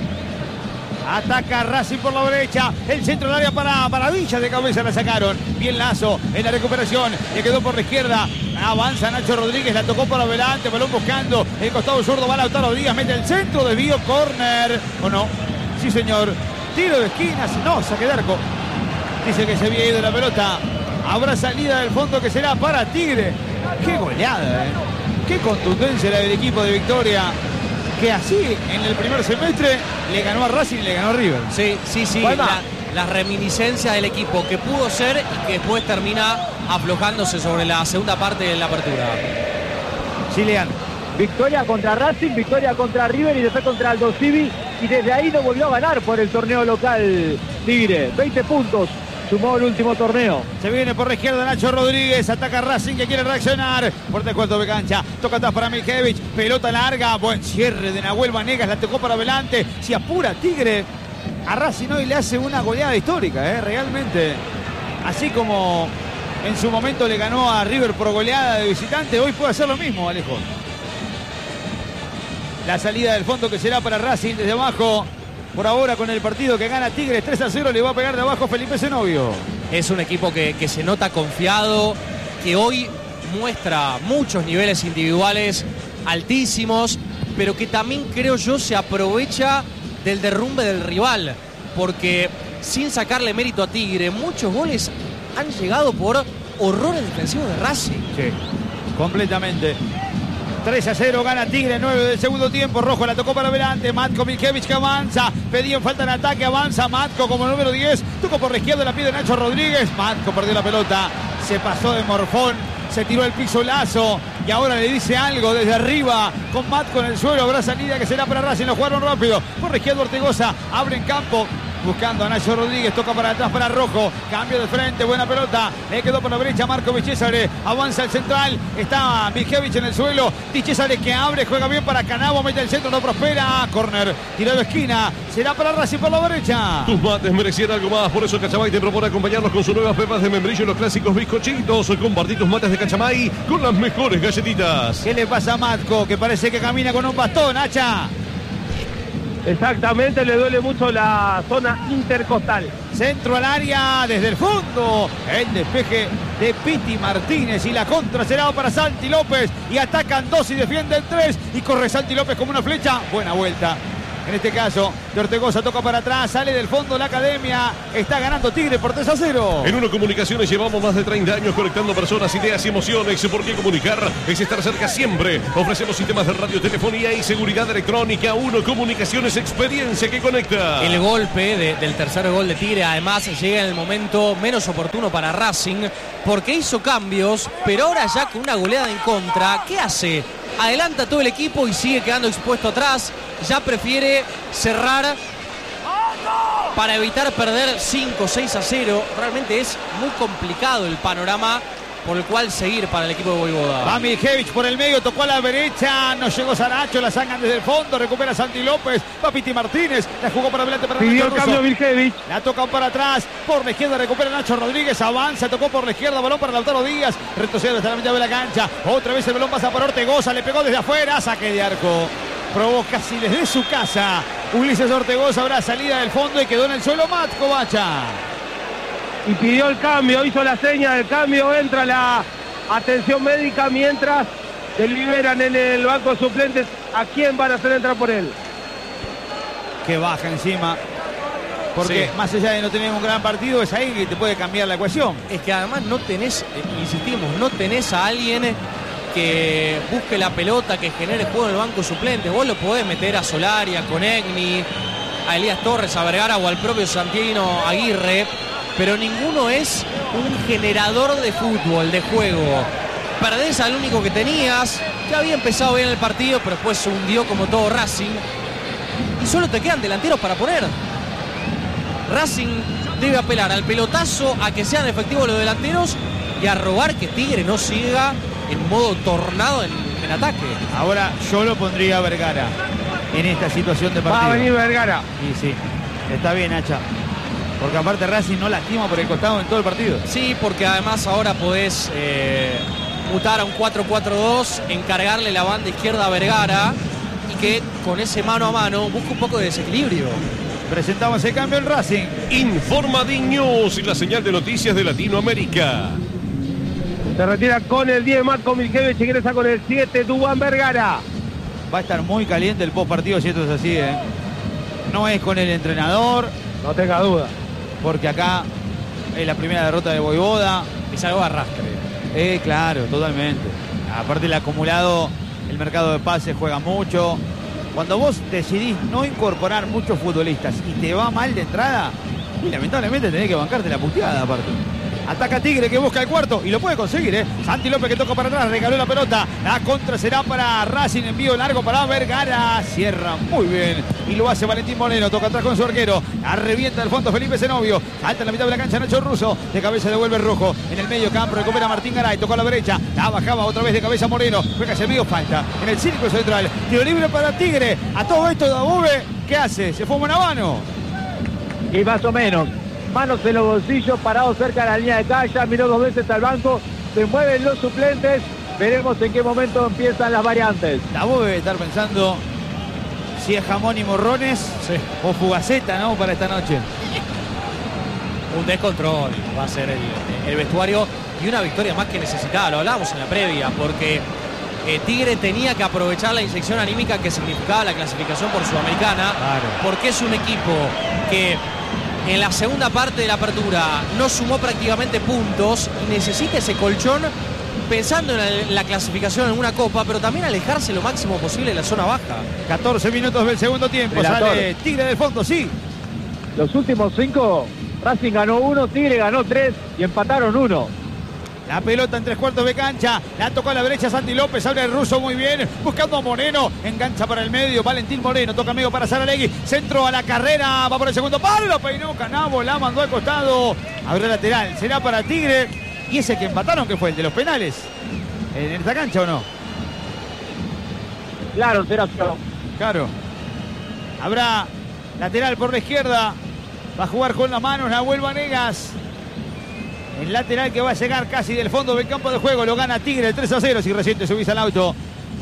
Ataca Racing por la derecha, el centro del área para Maravilla, de cabeza la sacaron. Bien Lazo en la recuperación, le quedó por la izquierda. Avanza Nacho Rodríguez, la tocó para adelante, balón buscando el costado zurdo, va Lautaro Díaz, mete el centro, desvío, córner. ¿O no? Sí, señor. Tiro de esquinas, no, saque de arco. Dice que se había ido la pelota. Habrá salida del fondo que será para Tigre. Qué goleada, ¿eh? Qué contundencia la del equipo de Victoria, que así en el primer semestre le ganó a Racing y le ganó a River. Sí, sí, sí. La, las reminiscencias del equipo que pudo ser y que después termina aflojándose sobre la segunda parte de la apertura. Chilean. Victoria contra Racing, victoria contra River y después contra Aldo Civi, y desde ahí no volvió a ganar por el torneo local Tigre. veinte puntos sumó el último torneo. Se viene por la izquierda Nacho Rodríguez, ataca Racing, que quiere reaccionar. Fuerte cuarto de cancha, toca atrás para Milkevich, pelota larga, buen cierre de Nahuel Vanegas, la tocó para adelante. Si apura Tigre, a Racing hoy le hace una goleada histórica, ¿eh? Realmente. Así como en su momento le ganó a River por goleada de visitante, hoy puede hacer lo mismo, Alejo. La salida del fondo que será para Racing desde abajo. Por ahora, con el partido que gana Tigres tres a cero, le va a pegar de abajo Felipe Zenobio. Es un equipo que, que se nota confiado, que hoy muestra muchos niveles individuales altísimos, pero que también, creo yo, se aprovecha del derrumbe del rival, porque sin sacarle mérito a Tigre, muchos goles han llegado por horrores defensivos de Racing. Sí, completamente. tres a cero gana Tigre, nueve del segundo tiempo. Rojo la tocó para adelante, Matko Milkevich, que avanza, pedían falta en ataque, avanza Matko como número diez, tocó por la izquierda, la pide Nacho Rodríguez. Matko perdió la pelota, se pasó de morfón, se tiró el piso Lazo, y ahora le dice algo desde arriba con Matko en el suelo. Habrá salida que será para Racing, lo jugaron rápido por la izquierda. Ortegoza abre en campo buscando a Nacho Rodríguez, toca para atrás para Rojo, cambio de frente, buena pelota, le quedó por la derecha Marco Di Cesare, avanza el central, está Milkevich en el suelo, Di Cesare que abre, juega bien para Canavo, mete el centro, no prospera, córner, tirado de esquina, será para Racing por la derecha. Tus mates merecían algo más, por eso Cachamay te propone acompañarlos con sus nuevas pepas de membrillo y los clásicos bizcochitos. Compartí tus mates de Cachamay con las mejores galletitas. ¿Qué le pasa a Matko, que parece que camina con un bastón, Hacha? Exactamente, le duele mucho la zona intercostal. Centro al área desde el fondo. El despeje de Piti Martínez y la contra será para Santi López. Y atacan dos y defienden tres. Y corre Santi López como una flecha. Buena vuelta. En este caso, de Ortegoza toca para atrás, sale del fondo la academia. Está ganando Tigre por tres a cero. En Uno Comunicaciones llevamos más de treinta años conectando personas, ideas y emociones. Porque comunicar es estar cerca siempre. Ofrecemos sistemas de radiotelefonía y seguridad electrónica. Uno Comunicaciones, experiencia que conecta. El golpe de, del tercer gol de Tigre además llega en el momento menos oportuno para Racing, porque hizo cambios, pero ahora ya con una goleada en contra, ¿qué hace? Adelanta todo el equipo y sigue quedando expuesto atrás. Ya prefiere cerrar para evitar perder cinco, seis a cero. Realmente es muy complicado el panorama por el cual seguir para el equipo de Voivoda. Va Miljevich por el medio, tocó a la derecha, no llegó Saracho, la sacan desde el fondo, recupera Santi López, va Piti Martínez, la jugó para adelante para pidió Nacho el cambio Miljevich. La tocan para atrás, por la izquierda recupera Nacho Rodríguez, avanza, tocó por la izquierda, balón para Lautaro Díaz, retrocede hasta la mitad de la cancha, otra vez el balón pasa por Ortegoza, le pegó desde afuera, saque de arco. Probó casi desde su casa Ulises Ortegoza, habrá salida del fondo y quedó en el suelo Matko Bacha. Y pidió el cambio, hizo la seña del cambio, entra la atención médica mientras se liberan en el banco de suplentes. ¿A quién van a hacer entrar por él? Que baja encima. Porque sí, más allá de no tener un gran partido, es ahí que te puede cambiar la ecuación. Es que además no tenés, eh, insistimos, no tenés a alguien que busque la pelota, que genere juego en el banco suplente. Vos lo podés meter a Solari, a Conegni, a Elías Torres, a Vergara o al propio Santino Aguirre, pero ninguno es un generador de fútbol, de juego. Perdés al único que tenías, que había empezado bien el partido, pero después se hundió como todo Racing. Y solo te quedan delanteros para poner. Racing debe apelar al pelotazo, a que sean efectivos los delanteros y a robar que Tigre no siga en modo tornado en, en ataque. Ahora yo lo pondría a Vergara en esta situación de partido. Va a venir Vergara. Y sí, está bien, Hacha. Porque aparte Racing no lastima por el costado en todo el partido. Sí, porque además ahora podés eh, mutar a un cuatro cuatro dos, encargarle la banda izquierda a Vergara y que con ese mano a mano busque un poco de desequilibrio. Presentamos el cambio en Racing. Informa D News y la señal de noticias de Latinoamérica. Se retira con el diez Matko Miljevich y ingresa con el siete Duván Vergara. Va a estar muy caliente el post partido si esto es así, ¿eh? No es con el entrenador. No tenga duda. Porque acá es la primera derrota de Voivoda. Es algo de arrastre. Eh, claro, totalmente. Aparte el acumulado, el mercado de pases juega mucho. Cuando vos decidís no incorporar muchos futbolistas y te va mal de entrada, y lamentablemente tenés que bancarte la puteada aparte. Ataca Tigre que busca el cuarto y lo puede conseguir, ¿eh? Santi López que toca para atrás, regaló la pelota. La contra será para Racing, envío largo para Vergara. Cierra muy bien y lo hace Valentín Moreno. Toca atrás con su arquero. La revienta el fondo Felipe Zenobio. Salta en la mitad de la cancha Nacho Russo. De cabeza devuelve Rojo. En el medio campo recupera Martín Garay. Tocó a la derecha. La bajaba otra vez de cabeza Moreno. Juega hacia el medio, falta. En el círculo central. Tiro libre para Tigre. A todo esto Dabove, ¿qué hace? Se fue Bonavano. Y más o menos. Manos en los bolsillos, parado cerca de la línea de calle, miró dos veces al banco, se mueven los suplentes, veremos en qué momento empiezan las variantes. Dabove debe estar pensando si es jamón y morrones, sí, o fugaceta, ¿no? Para esta noche. Un descontrol va a ser el, el vestuario y una victoria más que necesitada, lo hablábamos en la previa, porque eh, Tigre tenía que aprovechar la inyección anímica que significaba la clasificación por Sudamericana, claro, porque es un equipo que en la segunda parte de la apertura no sumó prácticamente puntos y necesita ese colchón pensando en la clasificación en una copa, pero también alejarse lo máximo posible de la zona baja. catorce minutos del segundo tiempo, Relator. Sale Tigre del fondo, sí. Los últimos cinco, Racing ganó uno, Tigre ganó tres y empataron uno. La pelota en tres cuartos de cancha, la tocó a la derecha Santi López, abre el Russo muy bien, buscando a Moreno, engancha para el medio, Valentín Moreno, toca medio para Saralegui, centro a la carrera, va por el segundo palo, lo peinó Canavo, la mandó al costado, abrió lateral, será para Tigre, y ese que empataron, que fue el de los penales, en esta cancha o no. Claro, será Claro, habrá lateral por la izquierda, va a jugar con las manos Nahuel Vanegas. El lateral que va a llegar casi del fondo del campo de juego. Lo gana Tigre, el tres a cero. Si recién te subís al auto,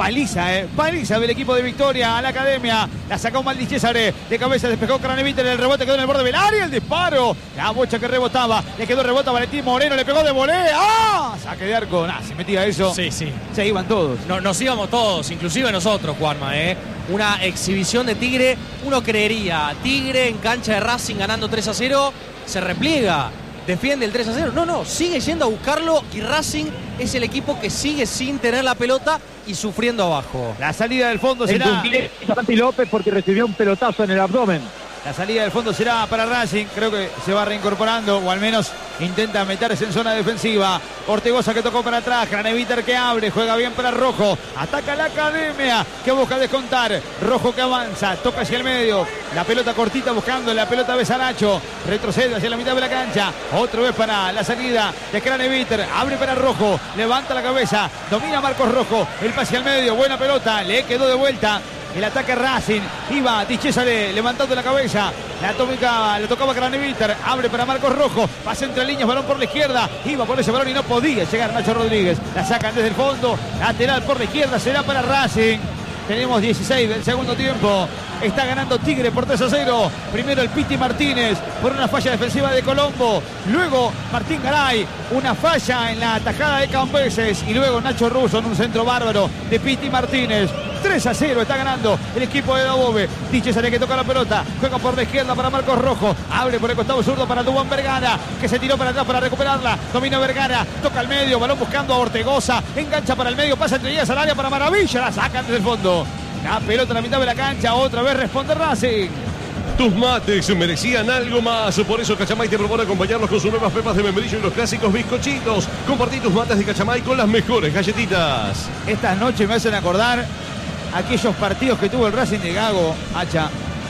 paliza, eh. Paliza del equipo de Victoria a la Academia. La sacó mal Di Cesare. De cabeza despejó Craneviter. El rebote quedó en el borde del área. El disparo. La bocha que rebotaba. Le quedó rebota a Valentín Moreno. Le pegó de volea. ¡Ah! Saque de arco. Nah, si metía eso. Sí, sí. Se iban todos. No, nos íbamos todos, inclusive nosotros, Juanma, ¿eh? Una exhibición de Tigre. Uno creería, Tigre en cancha de Racing ganando tres a cero. Se repliega. Defiende el tres a cero. No, no, sigue yendo a buscarlo y Racing es el equipo que sigue sin tener la pelota y sufriendo abajo. La salida del fondo será Santi López porque recibió un pelotazo en el abdomen. La salida del fondo será para Racing. Creo que se va reincorporando o al menos intenta meterse en zona defensiva. Ortegoza que tocó para atrás. Craneviter que abre. Juega bien para Rojo. Ataca la Academia que busca descontar. Rojo que avanza. Toca hacia el medio. La pelota cortita buscando. La pelota de Saracho. Retrocede hacia la mitad de la cancha. Otra vez para la salida de Craneviter. Abre para Rojo. Levanta la cabeza. Domina Marcos Rojo. El pase al medio. Buena pelota. Le quedó de vuelta. El ataque Racing, iba Di Cesare levantando la cabeza, la tómica, le tocaba Craneviter, abre para Marcos Rojo, pasa entre líneas, balón por la izquierda, iba por ese balón y no podía llegar Nacho Rodríguez, la sacan desde el fondo, lateral por la izquierda, será para Racing. Tenemos dieciséis del segundo tiempo. Está ganando Tigre por tres a cero. Primero el Piti Martínez por una falla defensiva de Colombo. Luego Martín Garay, una falla en la tajada de Cambeses. Y luego Nacho Russo en un centro bárbaro de Piti Martínez. tres a cero está ganando el equipo de Dabove. Di Cesare que toca la pelota. Juega por la izquierda para Marcos Rojo. Abre por el costado zurdo para Dubán Vergara, que se tiró para atrás para recuperarla. Domina Vergara. Toca al medio. Balón buscando a Ortegoza. Engancha para el medio. Pasa entre ellas al área para Maravilla. La sacan desde el fondo. La pelota en la mitad de la cancha. Otra vez responde Racing. Tus mates merecían algo más. Por eso Cachamay te propone acompañarlos con sus nuevas pepas de membrillo y los clásicos bizcochitos. Compartí tus mates de Cachamay con las mejores galletitas. Estas noches me hacen acordar aquellos partidos que tuvo el Racing de Gago, Hacha,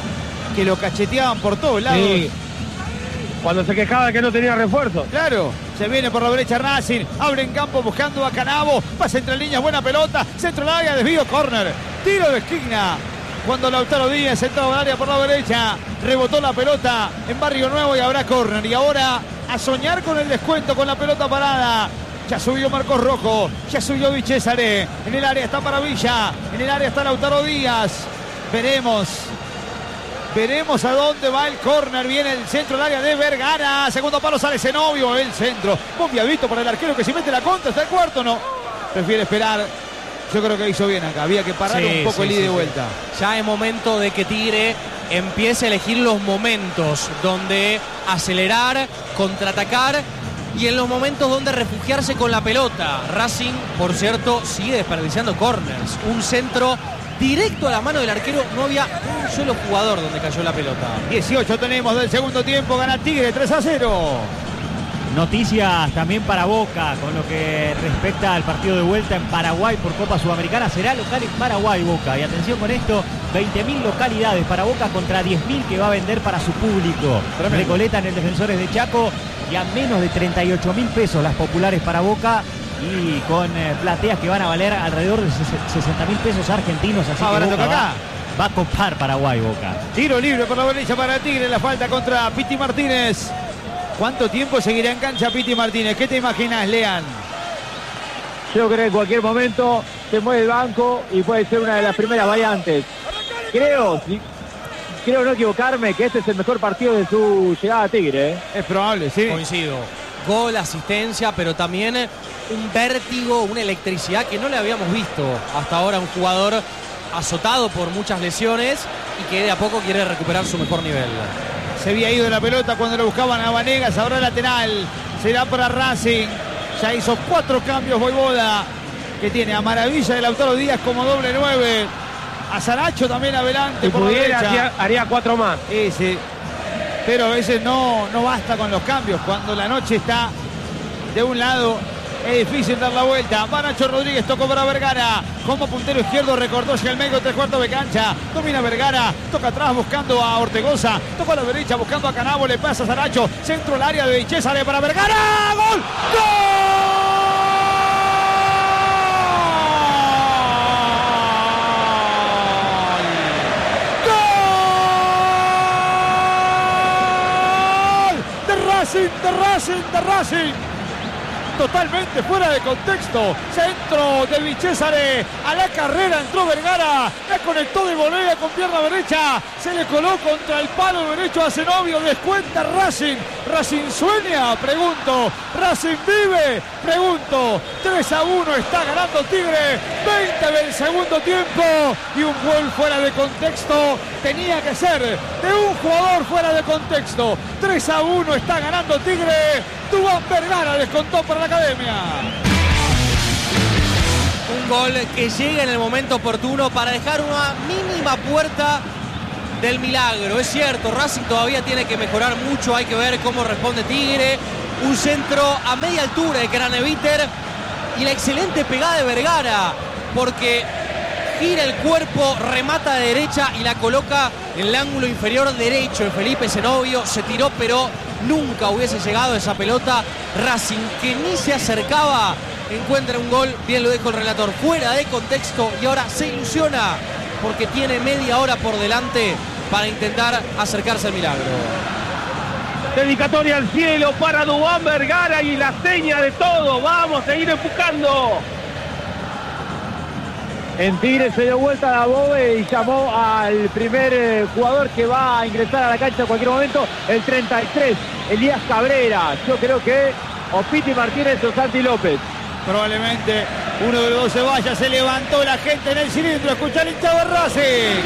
que lo cacheteaban por todos lados. Sí. Cuando se quejaba de que no tenía refuerzo. Claro, se viene por la derecha Racing, abre en campo buscando a Canavo, pasa entre líneas, buena pelota, centro del área, desvío, córner, tiro de esquina. Cuando Lautaro Díaz entraba al área por la derecha, rebotó la pelota en Barrio Nuevo y habrá córner. Y ahora a soñar con el descuento con la pelota parada. Ya subió Marcos Rojo, ya subió Di Cesare. En el área está Maravilla, en el área está Lautaro Díaz. Veremos. Veremos a dónde va el córner. Viene el centro del área de Vergara. Segundo palo sale Zenobio. El centro. Bombiadito para el arquero que si mete la contra está el cuarto, no. Prefiere esperar. Yo creo que hizo bien acá. Había que parar sí, un poco sí, el ida sí, y vuelta. Ya es momento de que Tigre empiece a elegir los momentos donde acelerar, contraatacar y en los momentos donde refugiarse con la pelota. Racing, por cierto, sigue desperdiciando corners. Un centro directo a la mano del arquero. No había un solo jugador donde cayó la pelota. dieciocho tenemos del segundo tiempo. Gana Tigre tres a cero. Noticias también para Boca con lo que respecta al partido de vuelta en Paraguay por Copa Sudamericana. Será local en Paraguay Boca. Y atención con esto, veinte mil localidades para Boca contra diez mil que va a vender para su público. Tremendo. Recoleta en el Defensores de Chaco y a menos de treinta y ocho mil pesos las populares para Boca. Y con eh, plateas que van a valer alrededor de sesenta mil pesos argentinos. Así ah, que Boca acá. Va, va a copar Paraguay Boca. Tiro libre por la derecha para Tigre. La falta contra Piti Martínez. ¿Cuánto tiempo seguirá en cancha Piti Martínez? ¿Qué te imaginas, Lean? Yo creo que en cualquier momento se mueve el banco y puede ser una de las primeras variantes. Creo, creo no equivocarme, que este es el mejor partido de su llegada a Tigre. ¿eh? Es probable, sí. Coincido. Gol, asistencia, pero también un vértigo, una electricidad que no le habíamos visto hasta ahora. Un jugador azotado por muchas lesiones y que de a poco quiere recuperar su mejor nivel. Se había ido la pelota cuando lo buscaban a Vanegas, ahora lateral. Será para Racing. Ya hizo cuatro cambios Voivoda, que tiene a Maravilla de Lautaro Díaz como doble nueve. A Saracho también adelante. Si por pudiera, haría, haría cuatro más. Sí, sí. Pero a veces no, no basta con los cambios. Cuando la noche está de un lado, es difícil dar la vuelta. Va Nacho Rodríguez, tocó para Vergara. Como puntero izquierdo recortó hacia el medio, tres cuartos de cancha. Domina Vergara, toca atrás buscando a Ortegoza. Toca a la derecha buscando a Canavo, le pasa a Saracho. Centro al área de Di Cesare para Vergara. ¡Gol! ¡Gol! ¡Gol! De Racing, de Racing, de Racing. totalmente fuera de contexto. Centro de Vichesare, a la carrera entró Vergara, la conectó de volea con pierna derecha, se le coló contra el palo derecho a Zenobio, descuenta Racing. Racing sueña, pregunto. Racing vive, pregunto. tres a uno está ganando Tigre, veinte del segundo tiempo y un gol fuera de contexto. Tenía que ser de un jugador fuera de contexto. tres a uno está ganando Tigre. Duván Vergara descontó para la Academia. Un gol que llega en el momento oportuno para dejar una mínima puerta del milagro. Es cierto, Racing todavía tiene que mejorar mucho. Hay que ver cómo responde Tigre. Un centro a media altura de Craneviter y la excelente pegada de Vergara, porque gira el cuerpo, remata de derecha y la coloca en el ángulo inferior derecho de Felipe Zenobio. Se tiró, pero nunca hubiese llegado esa pelota. Racing, que ni se acercaba, encuentra un gol, bien lo dijo el relator, fuera de contexto, y ahora se ilusiona porque tiene media hora por delante para intentar acercarse al milagro. Dedicatoria al cielo para Duván Vergara y la seña de todo. Vamos a seguir empujando. En Tigre se dio vuelta a la Bove y llamó al primer eh, jugador que va a ingresar a la cancha en cualquier momento, el treinta y tres, Elías Cabrera. Yo creo que o Piti Martínez o Santi López. Probablemente uno de los dos se vaya. Se levantó la gente en el cilindro. Escucha el hincha de Racing.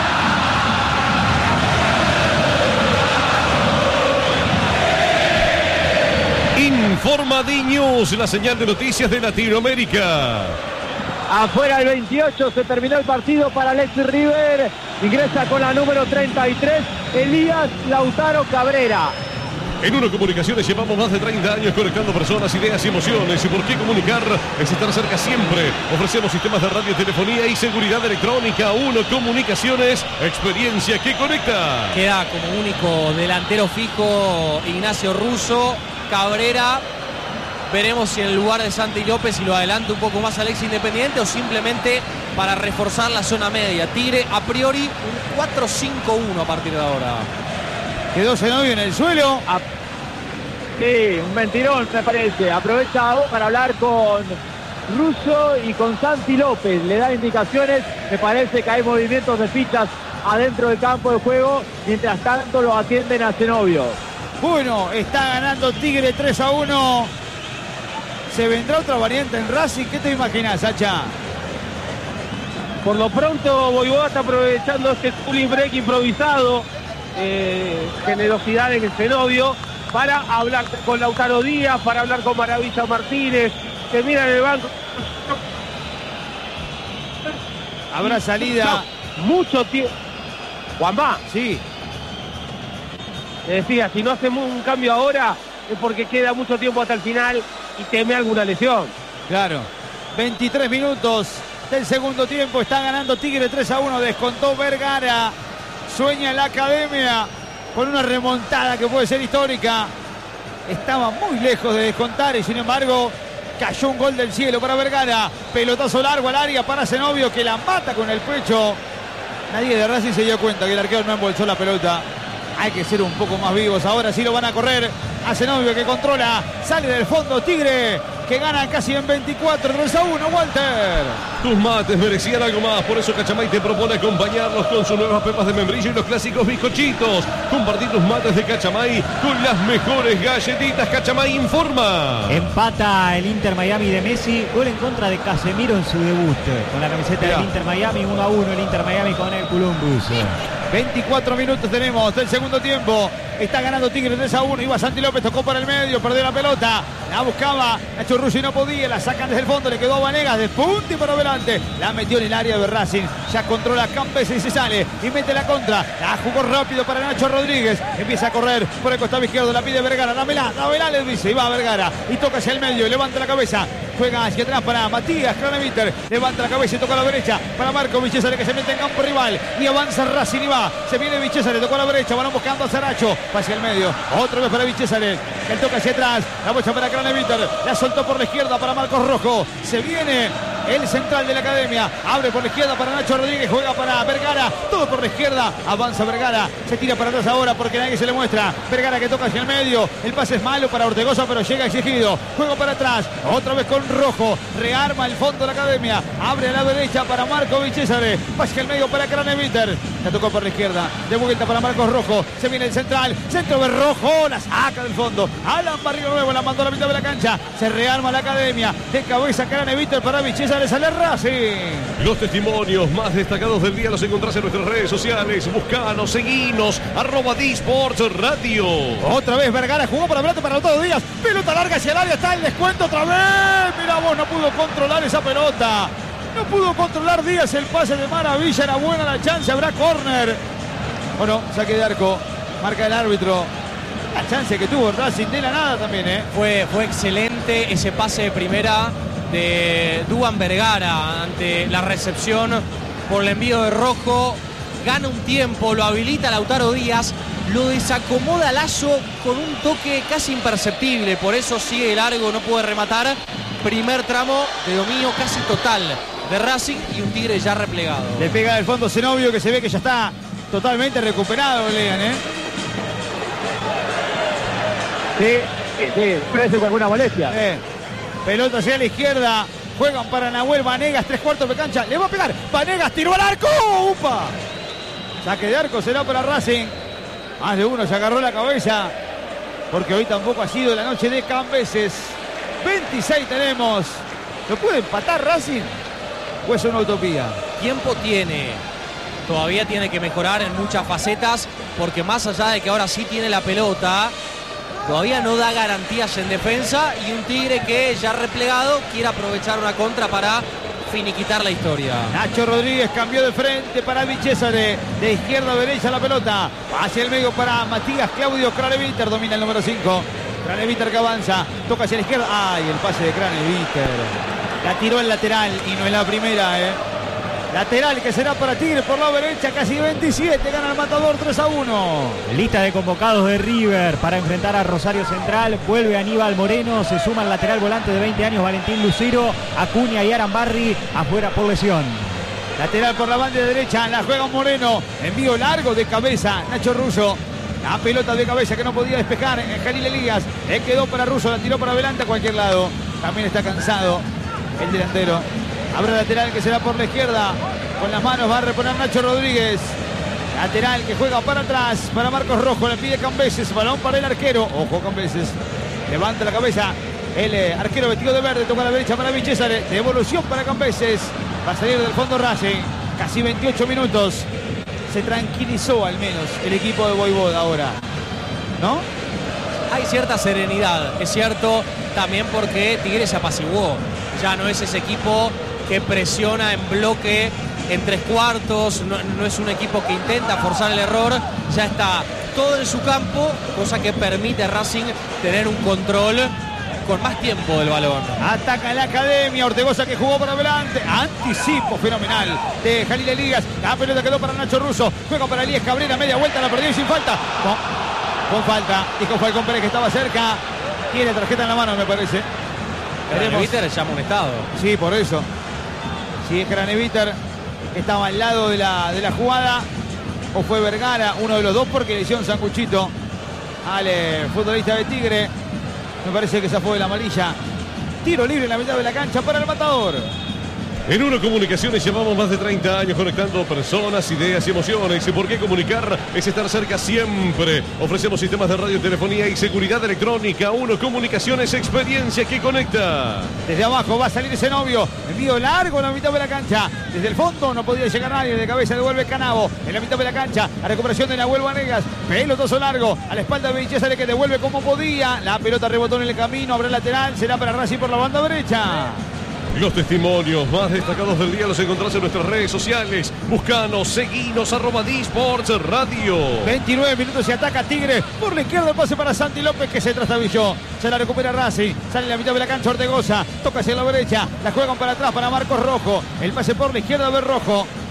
Informa D-News, la señal de noticias de Latinoamérica. Afuera el veintiocho, se terminó el partido para Alexis River. Ingresa con la número treinta y tres, Elías Lautaro Cabrera. En Uno Comunicaciones llevamos más de treinta años conectando personas, ideas y emociones. ¿Y por qué comunicar? Es estar cerca siempre. Ofrecemos sistemas de radio, telefonía y seguridad electrónica. Uno Comunicaciones, experiencia que conecta. Queda como único delantero fijo Ignacio Russo. Cabrera, veremos si en lugar de Santi López si lo adelanta un poco más Alexis Independiente o simplemente para reforzar la zona media. Tigre a priori un cuatro cinco uno a partir de ahora. Quedó Zenobio en el suelo. A... Sí, un mentirón me parece. Aprovecha para hablar con Russo y con Santi López. Le da indicaciones. Me parece que hay movimientos de fichas adentro del campo de juego. Mientras tanto lo atienden a Zenobio. Bueno, está ganando Tigre tres a uno. ¿Se vendrá otra variante en Racing? ¿Qué te imaginas, Sacha? Por lo pronto, Voivoda está aprovechando este cooling break improvisado. Eh, generosidad en el Zenobio para hablar con Lautaro Díaz, para hablar con Maravilla Martínez, que mira en el banco. Habrá salida. No, mucho tiempo. Juanma. Sí. Te decía, si no hacemos un cambio ahora es porque queda mucho tiempo hasta el final y teme alguna lesión. Claro. veintitrés minutos del segundo tiempo. Está ganando Tigre tres a uno. Descontó Vergara. Sueña la Academia con una remontada que puede ser histórica. Estaba muy lejos de descontar y sin embargo cayó un gol del cielo para Vergara. Pelotazo largo al área para Zenobio, que la mata con el pecho. Nadie de Racing se dio cuenta que el arquero no embolsó la pelota. Hay que ser un poco más vivos. Ahora sí lo van a correr a Zenobio, que controla. Sale del fondo Tigre, que gana casi en veinticuatro, tres a uno, Walter. Tus mates merecían algo más, por eso Cachamay te propone acompañarlos con sus nuevas pepas de membrillo y los clásicos bizcochitos. Compartir tus mates de Cachamay con las mejores galletitas. Cachamay informa. Empata el Inter Miami de Messi, gol en contra de Casemiro en su debut. Con la camiseta Mirá. del Inter Miami, uno a uno el Inter Miami con el Columbus. veinticuatro minutos tenemos del segundo tiempo. Está ganando Tigre tres a uno. Iba Santi López, tocó para el medio, perdió la pelota. La buscaba Nacho Russo y no podía. La sacan desde el fondo, le quedó a Vanegas de punta y para adelante. La metió en el área de Racing. Ya controla Campes y se sale. Y mete la contra. La jugó rápido para Nacho Rodríguez. Empieza a correr por el costado izquierdo. La pide Vergara. Dámela, dámela, le dice. Y va Vergara. Y toca hacia el medio. Y levanta la cabeza. Juega hacia atrás para Matías Craneviter. Levanta la cabeza y toca a la derecha para Marco Vichesare, que se mete en campo rival. Y avanza Racing y va. Se viene Vichesare. Tocó a la derecha. Balón buscando a Saracho. Hacia el medio. Otra vez para Vichesare. El toca hacia atrás. La bocha para Craneviter. La soltó por la izquierda para Marcos Rojo. Se viene el central de la academia. Abre por la izquierda para Nacho Rodríguez, juega para Vergara, todo por la izquierda, avanza Vergara, se tira para atrás ahora porque nadie se le muestra. Vergara que toca hacia el medio, el pase es malo para Ortegoza, pero llega exigido. Juego para atrás, otra vez con Rojo, rearma el fondo de la academia, abre a la derecha para Marco Cesare, pase al medio para Craneviter, la tocó por la izquierda, de vuelta para Marcos Rojo, se viene el central, centro de Rojo, la saca del fondo, Alan Barrio Nuevo, la mandó a la mitad de la cancha, se rearma la academia, de cabeza Craneviter para Cesare, sale Racing. Los testimonios más destacados del día los encontrás en nuestras redes sociales, buscanos, seguinos, arroba D-Sports Radio. Otra vez Vergara jugó para adelante para Lautaro Díaz, pelota larga hacia el área, está el descuento otra vez, mira vos, no pudo controlar esa pelota. No pudo controlar Díaz el pase de maravilla, era buena la chance, habrá córner. Bueno, saque de arco, marca el árbitro. La chance que tuvo Racing de la nada también, ¿eh? Fue, fue excelente ese pase de primera de Duan Vergara ante la recepción por el envío de Rojo. Gana un tiempo, lo habilita Lautaro Díaz, lo desacomoda Lazo con un toque casi imperceptible, por eso sigue largo, no puede rematar. Primer tramo de dominio casi total de Racing y un Tigre ya replegado. Le pega del fondo Zenobio, que se ve que ya está totalmente recuperado, Lean, ¿eh? Sí, sí, parece con alguna molestia. Eh, pelota hacia la izquierda, juegan para Nahuel Vanegas, tres cuartos de cancha, le va a pegar, Vanegas tiró al arco, ¡upa! Saque de arco será para Racing, más de uno se agarró la cabeza, porque hoy tampoco ha sido la noche de Cambeses. veintiséis tenemos, ¿lo puede empatar Racing? ¿O es una utopía? Tiempo tiene, todavía tiene que mejorar en muchas facetas, porque más allá de que ahora sí tiene la pelota, todavía no da garantías en defensa y un Tigre que ya replegado quiere aprovechar una contra para finiquitar la historia. Nacho Rodríguez cambió de frente para Cesare, de izquierda a derecha la pelota, hacia el medio para Matías Claudio Craneviter, domina el número cinco. Craneviter que avanza, toca hacia la izquierda. ¡Ay, el pase de Craneviter! La tiró el lateral y no es la primera, ¿eh? Lateral que será para Tigre por la derecha, casi veintisiete, gana el Matador tres a uno. Lista de convocados de River para enfrentar a Rosario Central. Vuelve Aníbal Moreno, se suma el lateral volante de veinte años Valentín Lucero, Acuña y Arambarri afuera por lesión. Lateral por la banda derecha, la juega Moreno, envío largo de cabeza, Nacho Russo. La pelota de cabeza que no podía despejar en Jalil Elías, le quedó para Russo, la tiró para adelante a cualquier lado. También está cansado el delantero. Habrá lateral que será por la izquierda. Con las manos va a reponer Nacho Rodríguez. Lateral que juega para atrás para Marcos Rojo. Le pide Cambeses. Balón para el arquero. Ojo Cambeses. Levanta la cabeza. El eh, arquero vestido de verde. Toca a la derecha para Cesare. Devolución para Cambeses. Va a salir del fondo Racing. Casi veintiocho minutos. Se tranquilizó al menos el equipo de Voivoda ahora. ¿No? Hay cierta serenidad. Es cierto también porque Tigre se apaciguó. Ya no es ese equipo que presiona en bloque en tres cuartos, no, no es un equipo que intenta forzar el error, ya está todo en su campo, cosa que permite a Racing tener un control con más tiempo del balón. Ataca la academia, Ortegoza que jugó para adelante, anticipo fenomenal de Jalil Elías, la pelota quedó para Nacho Russo, juega para Elías Cabrera, media vuelta, la perdió y sin falta, con, con falta, dijo Falcón Pérez que estaba cerca, tiene tarjeta en la mano me parece. Craneviter ya amonestado. Sí, por eso. Si es Craneviter que estaba al lado de la, de la jugada, o fue Vergara, uno de los dos, porque le hicieron sanguchito al eh, futbolista de Tigre. Me parece que se fue de la amarilla. Tiro libre en la mitad de la cancha para el Matador. En Uno Comunicaciones llevamos más de treinta años conectando personas, ideas y emociones. ¿Y por qué comunicar? Es estar cerca siempre. Ofrecemos sistemas de radio, telefonía y seguridad electrónica. Uno Comunicaciones, experiencia que conecta. Desde abajo va a salir Zenobio. Envío largo en la mitad de la cancha. Desde el fondo no podía llegar nadie. De cabeza devuelve Canavo. En la mitad de la cancha. La recuperación de Nahuel Vanegas. Pelotazo largo. A la espalda de Cesare que devuelve como podía. La pelota rebotó en el camino. Habrá lateral. Será para Racing por la banda derecha. Los testimonios más destacados del día los encontrás en nuestras redes sociales. Buscanos, seguinos, arroba D-Sports Radio. veintinueve minutos y ataca Tigre. Por la izquierda el pase para Santi López que se trastabilló. Se la recupera Racing. Sale en la mitad de la cancha Ortegoza. Toca hacia la derecha. La juegan para atrás para Marcos Rojo. El pase por la izquierda de Rojo.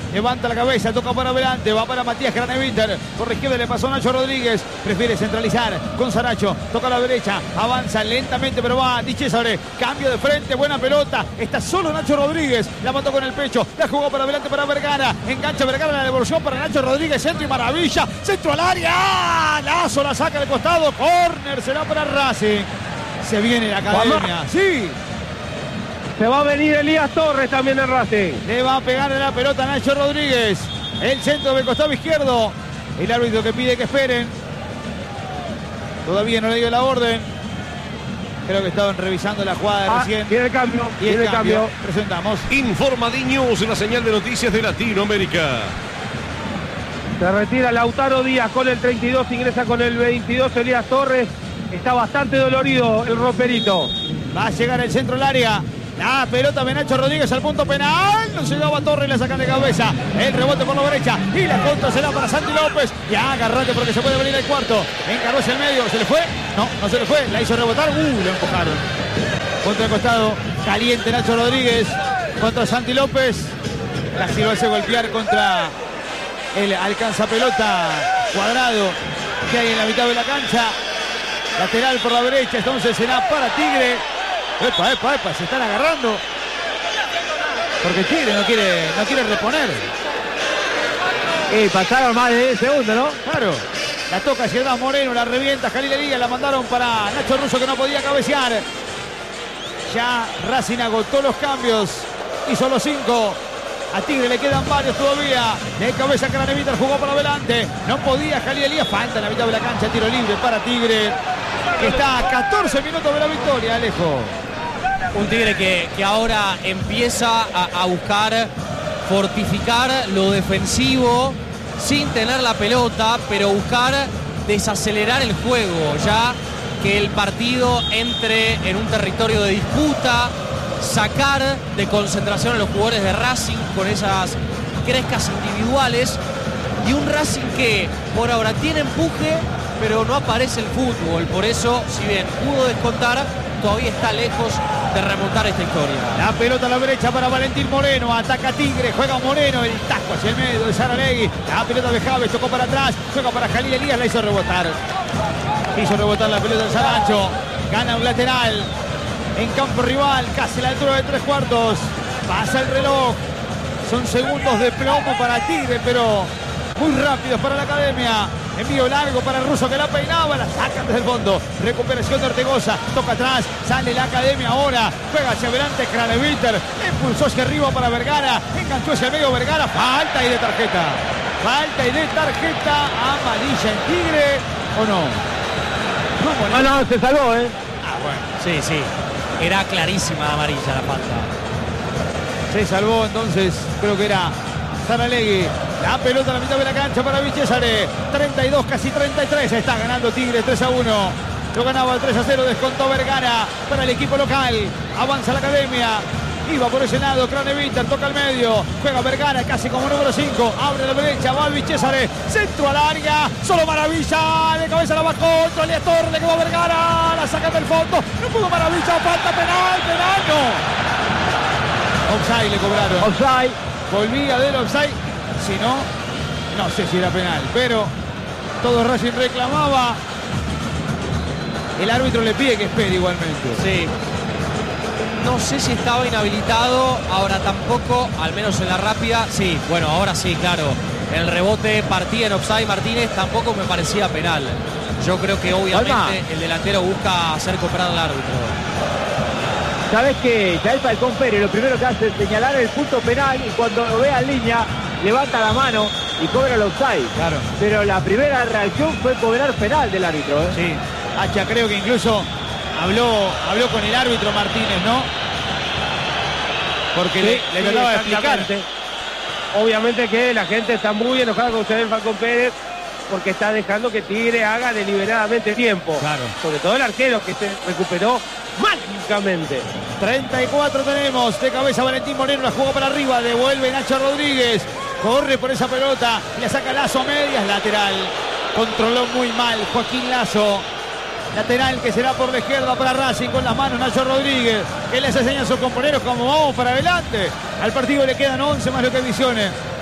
levanta la cabeza, toca para adelante, va para Matías Craneviter, por la izquierda le pasó Nacho Rodríguez, prefiere centralizar con Saracho, toca a la derecha, avanza lentamente pero va Di Cesare, cambio de frente, buena pelota, está solo Nacho Rodríguez, la mató con el pecho, la jugó para adelante para Vergara, engancha Vergara, la devolución para Nacho Rodríguez, centro y maravilla, centro al área, ¡ah! Lazo la saca al costado, córner, será para Racing, se viene la academia, sí. Se va a venir Elías Torres también en Racing. Le va a pegar la pelota a Nacho Rodríguez. El centro del costado izquierdo. El árbitro que pide que esperen. Todavía no le dio la orden. Creo que estaban revisando la jugada de ah, recién. Tiene el cambio. Y tiene el cambio. cambio. Presentamos. Informa Di News, la señal de noticias de Latinoamérica. Se retira Lautaro Díaz con el treinta y dos. Ingresa con el veintidós Elías Torres. Está bastante dolorido el roperito. Va a llegar el centro al área. La pelota de Nacho Rodríguez al punto penal. No llegaba Torres y la sacan de cabeza. El rebote por la derecha. Y la contra será para Santi López. Ya agarrate porque se puede venir el cuarto. Encaró hacia el medio. ¿Se le fue? No, no se le fue. La hizo rebotar. Uh, lo empujaron. Contra el costado. Caliente Nacho Rodríguez. Contra Santi López. Casi lo hace golpear contra el alcanza pelota Cuadrado que hay en la mitad de la cancha. Lateral por la derecha. Entonces será para Tigre. Epa, epa, epa, se están agarrando. Porque Tigre no quiere, no quiere reponer. Y pasaron más de diez segundos, ¿no? Claro. La toca Ciudad Moreno, la revienta Jalil Elías, la mandaron para Nacho Russo que no podía cabecear. Ya Racing agotó los cambios. Hizo los cinco. A Tigre le quedan varios todavía. De cabeza Craneviter jugó para adelante. No podía Jalil Elías. Falta en la mitad de la cancha. Tiro libre para Tigre. Que está a catorce minutos de la victoria, Alejo. Un Tigre que, que ahora empieza a, a buscar fortificar lo defensivo sin tener la pelota, pero buscar desacelerar el juego, ya que el partido entre en un territorio de disputa, sacar de concentración a los jugadores de Racing con esas crescas individuales y un Racing que por ahora tiene empuje, pero no aparece el fútbol. Por eso, si bien pudo descontar, todavía está lejos de remontar esta historia. La pelota a la derecha para Valentín Moreno. Ataca Tigre, juega Moreno. El taco hacia el medio de Saralegui. La pelota de Javes, tocó para atrás. Juega para Jalil Elías, la hizo rebotar. Hizo rebotar la pelota de Saracho. Gana un lateral en campo rival, casi a la altura de tres cuartos. Pasa el reloj. Son segundos de plomo para Tigre, pero muy rápidos para la academia. Envío largo para el ruso que la peinaba, la sacan desde el fondo. Recuperación de Ortegoza, toca atrás, sale la academia ahora. Juega hacia adelante Craneviter, impulsó hacia arriba para Vergara, enganchó hacia el medio Vergara. Falta y de tarjeta. Falta y de tarjeta amarilla en Tigre, ¿o no? No, no, no, se salvó, ¿eh? Ah, bueno, sí, sí. Era clarísima amarilla la falta. Se salvó entonces, creo que era Saralegui. La pelota a la mitad de la cancha para Di Cesare. treinta y dos, casi treinta y tres. Está ganando Tigre tres a uno. Lo ganaba el tres a cero. Descontó Vergara para el equipo local. Avanza la academia. Iba por ese lado. Craneviter toca al medio. Juega Vergara casi como número cinco. Abre la derecha. Va Di Cesare. Centro al área. Solo Maravilla. De cabeza la bajó. Otro Elías Torres. Le quedó Vergara. La saca del fondo. No pudo Maravilla. Falta penal. Penal. No. Offside le cobraron. Offside. Volvía del offside. Si no, no sé si era penal, pero todo Racing reclamaba. El árbitro le pide que espere igualmente. Sí. No sé si estaba inhabilitado, ahora tampoco, al menos en la rápida. Sí, bueno, ahora sí, claro. El rebote partía en offside Martínez, tampoco me parecía penal. Yo creo que obviamente Alma. el delantero busca hacer cooperar al árbitro. ¿Sabes qué? Ya el Falcón Pérez lo primero que hace es señalar el punto penal y cuando lo vea en línea levanta la mano y cobra el offside. Claro. Pero la primera reacción fue cobrar penal del árbitro, ¿eh? Sí. Hacha creo que incluso habló, habló con el árbitro Martínez, ¿no? Porque sí, le, le sí, trataba de explicar. Obviamente que la gente está muy enojada con usted, el Falcón Pérez, porque está dejando que Tigre haga deliberadamente tiempo. Claro. Sobre todo el arquero que se recuperó mágicamente. treinta y cuatro tenemos. De cabeza Valentín Moreno, la jugó para arriba. Devuelve Nacho Rodríguez. Corre por esa pelota. Le saca Lazo a medias. Lateral. Controló muy mal Joaquín Lazo. Lateral que será por la izquierda para Racing con las manos Nacho Rodríguez. Que les enseña a sus compañeros como vamos para adelante. Al partido le quedan once más lo que adicione.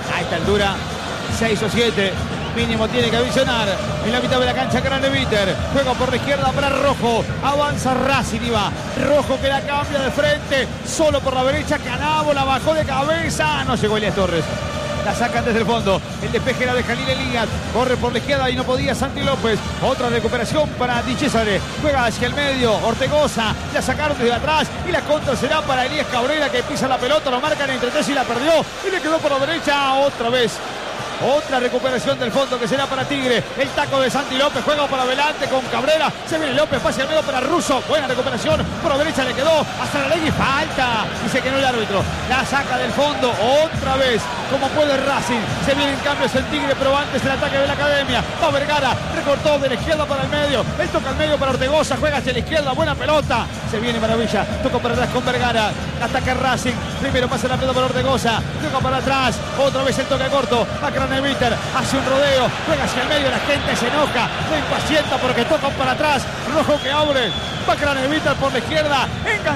A esta altura, seis o siete. Mínimo tiene que avisionar. En la mitad de la cancha, Craneviter. Juega por la izquierda para Rojo. Avanza Racing y va. Rojo que la cambia de frente. Solo por la derecha. Canavo la bajó de cabeza. No llegó Elías Torres. La sacan desde el fondo. El despeje era de Jalil Elías. Corre por la izquierda y no podía Santi López. Otra recuperación para Di Cesare. Juega hacia el medio. Ortegoza. La sacaron desde atrás. Y la contra será para Elías Cabrera, que pisa la pelota. Lo marcan entre tres y la perdió. Y le quedó por la derecha otra vez. Otra recuperación del fondo que será para Tigre. El taco de Santi López. Juega para adelante con Cabrera. Se viene López. Pase al medio para Russo. Buena recuperación. Por la derecha le quedó a Saralegui. Falta. Dice que no el árbitro. La saca del fondo. Otra vez. Como puede Racing. Se vienen cambios en Tigre. Pero antes el ataque de la Academia. Va Vergara. Recortó de la izquierda para el medio. Él toca al medio para Ortegoza. Juega hacia la izquierda. Buena pelota. Se viene Maravilla. Toca para atrás con Vergara. Ataca Racing. Primero pasa la pelota para Ortegoza. Toca para atrás. Otra vez el toque corto. A Craneviter hace un rodeo, juega hacia el medio, la gente se enoja, se impacienta porque tocan para atrás. Rojo que abre, va Craneviter por la izquierda, engancha.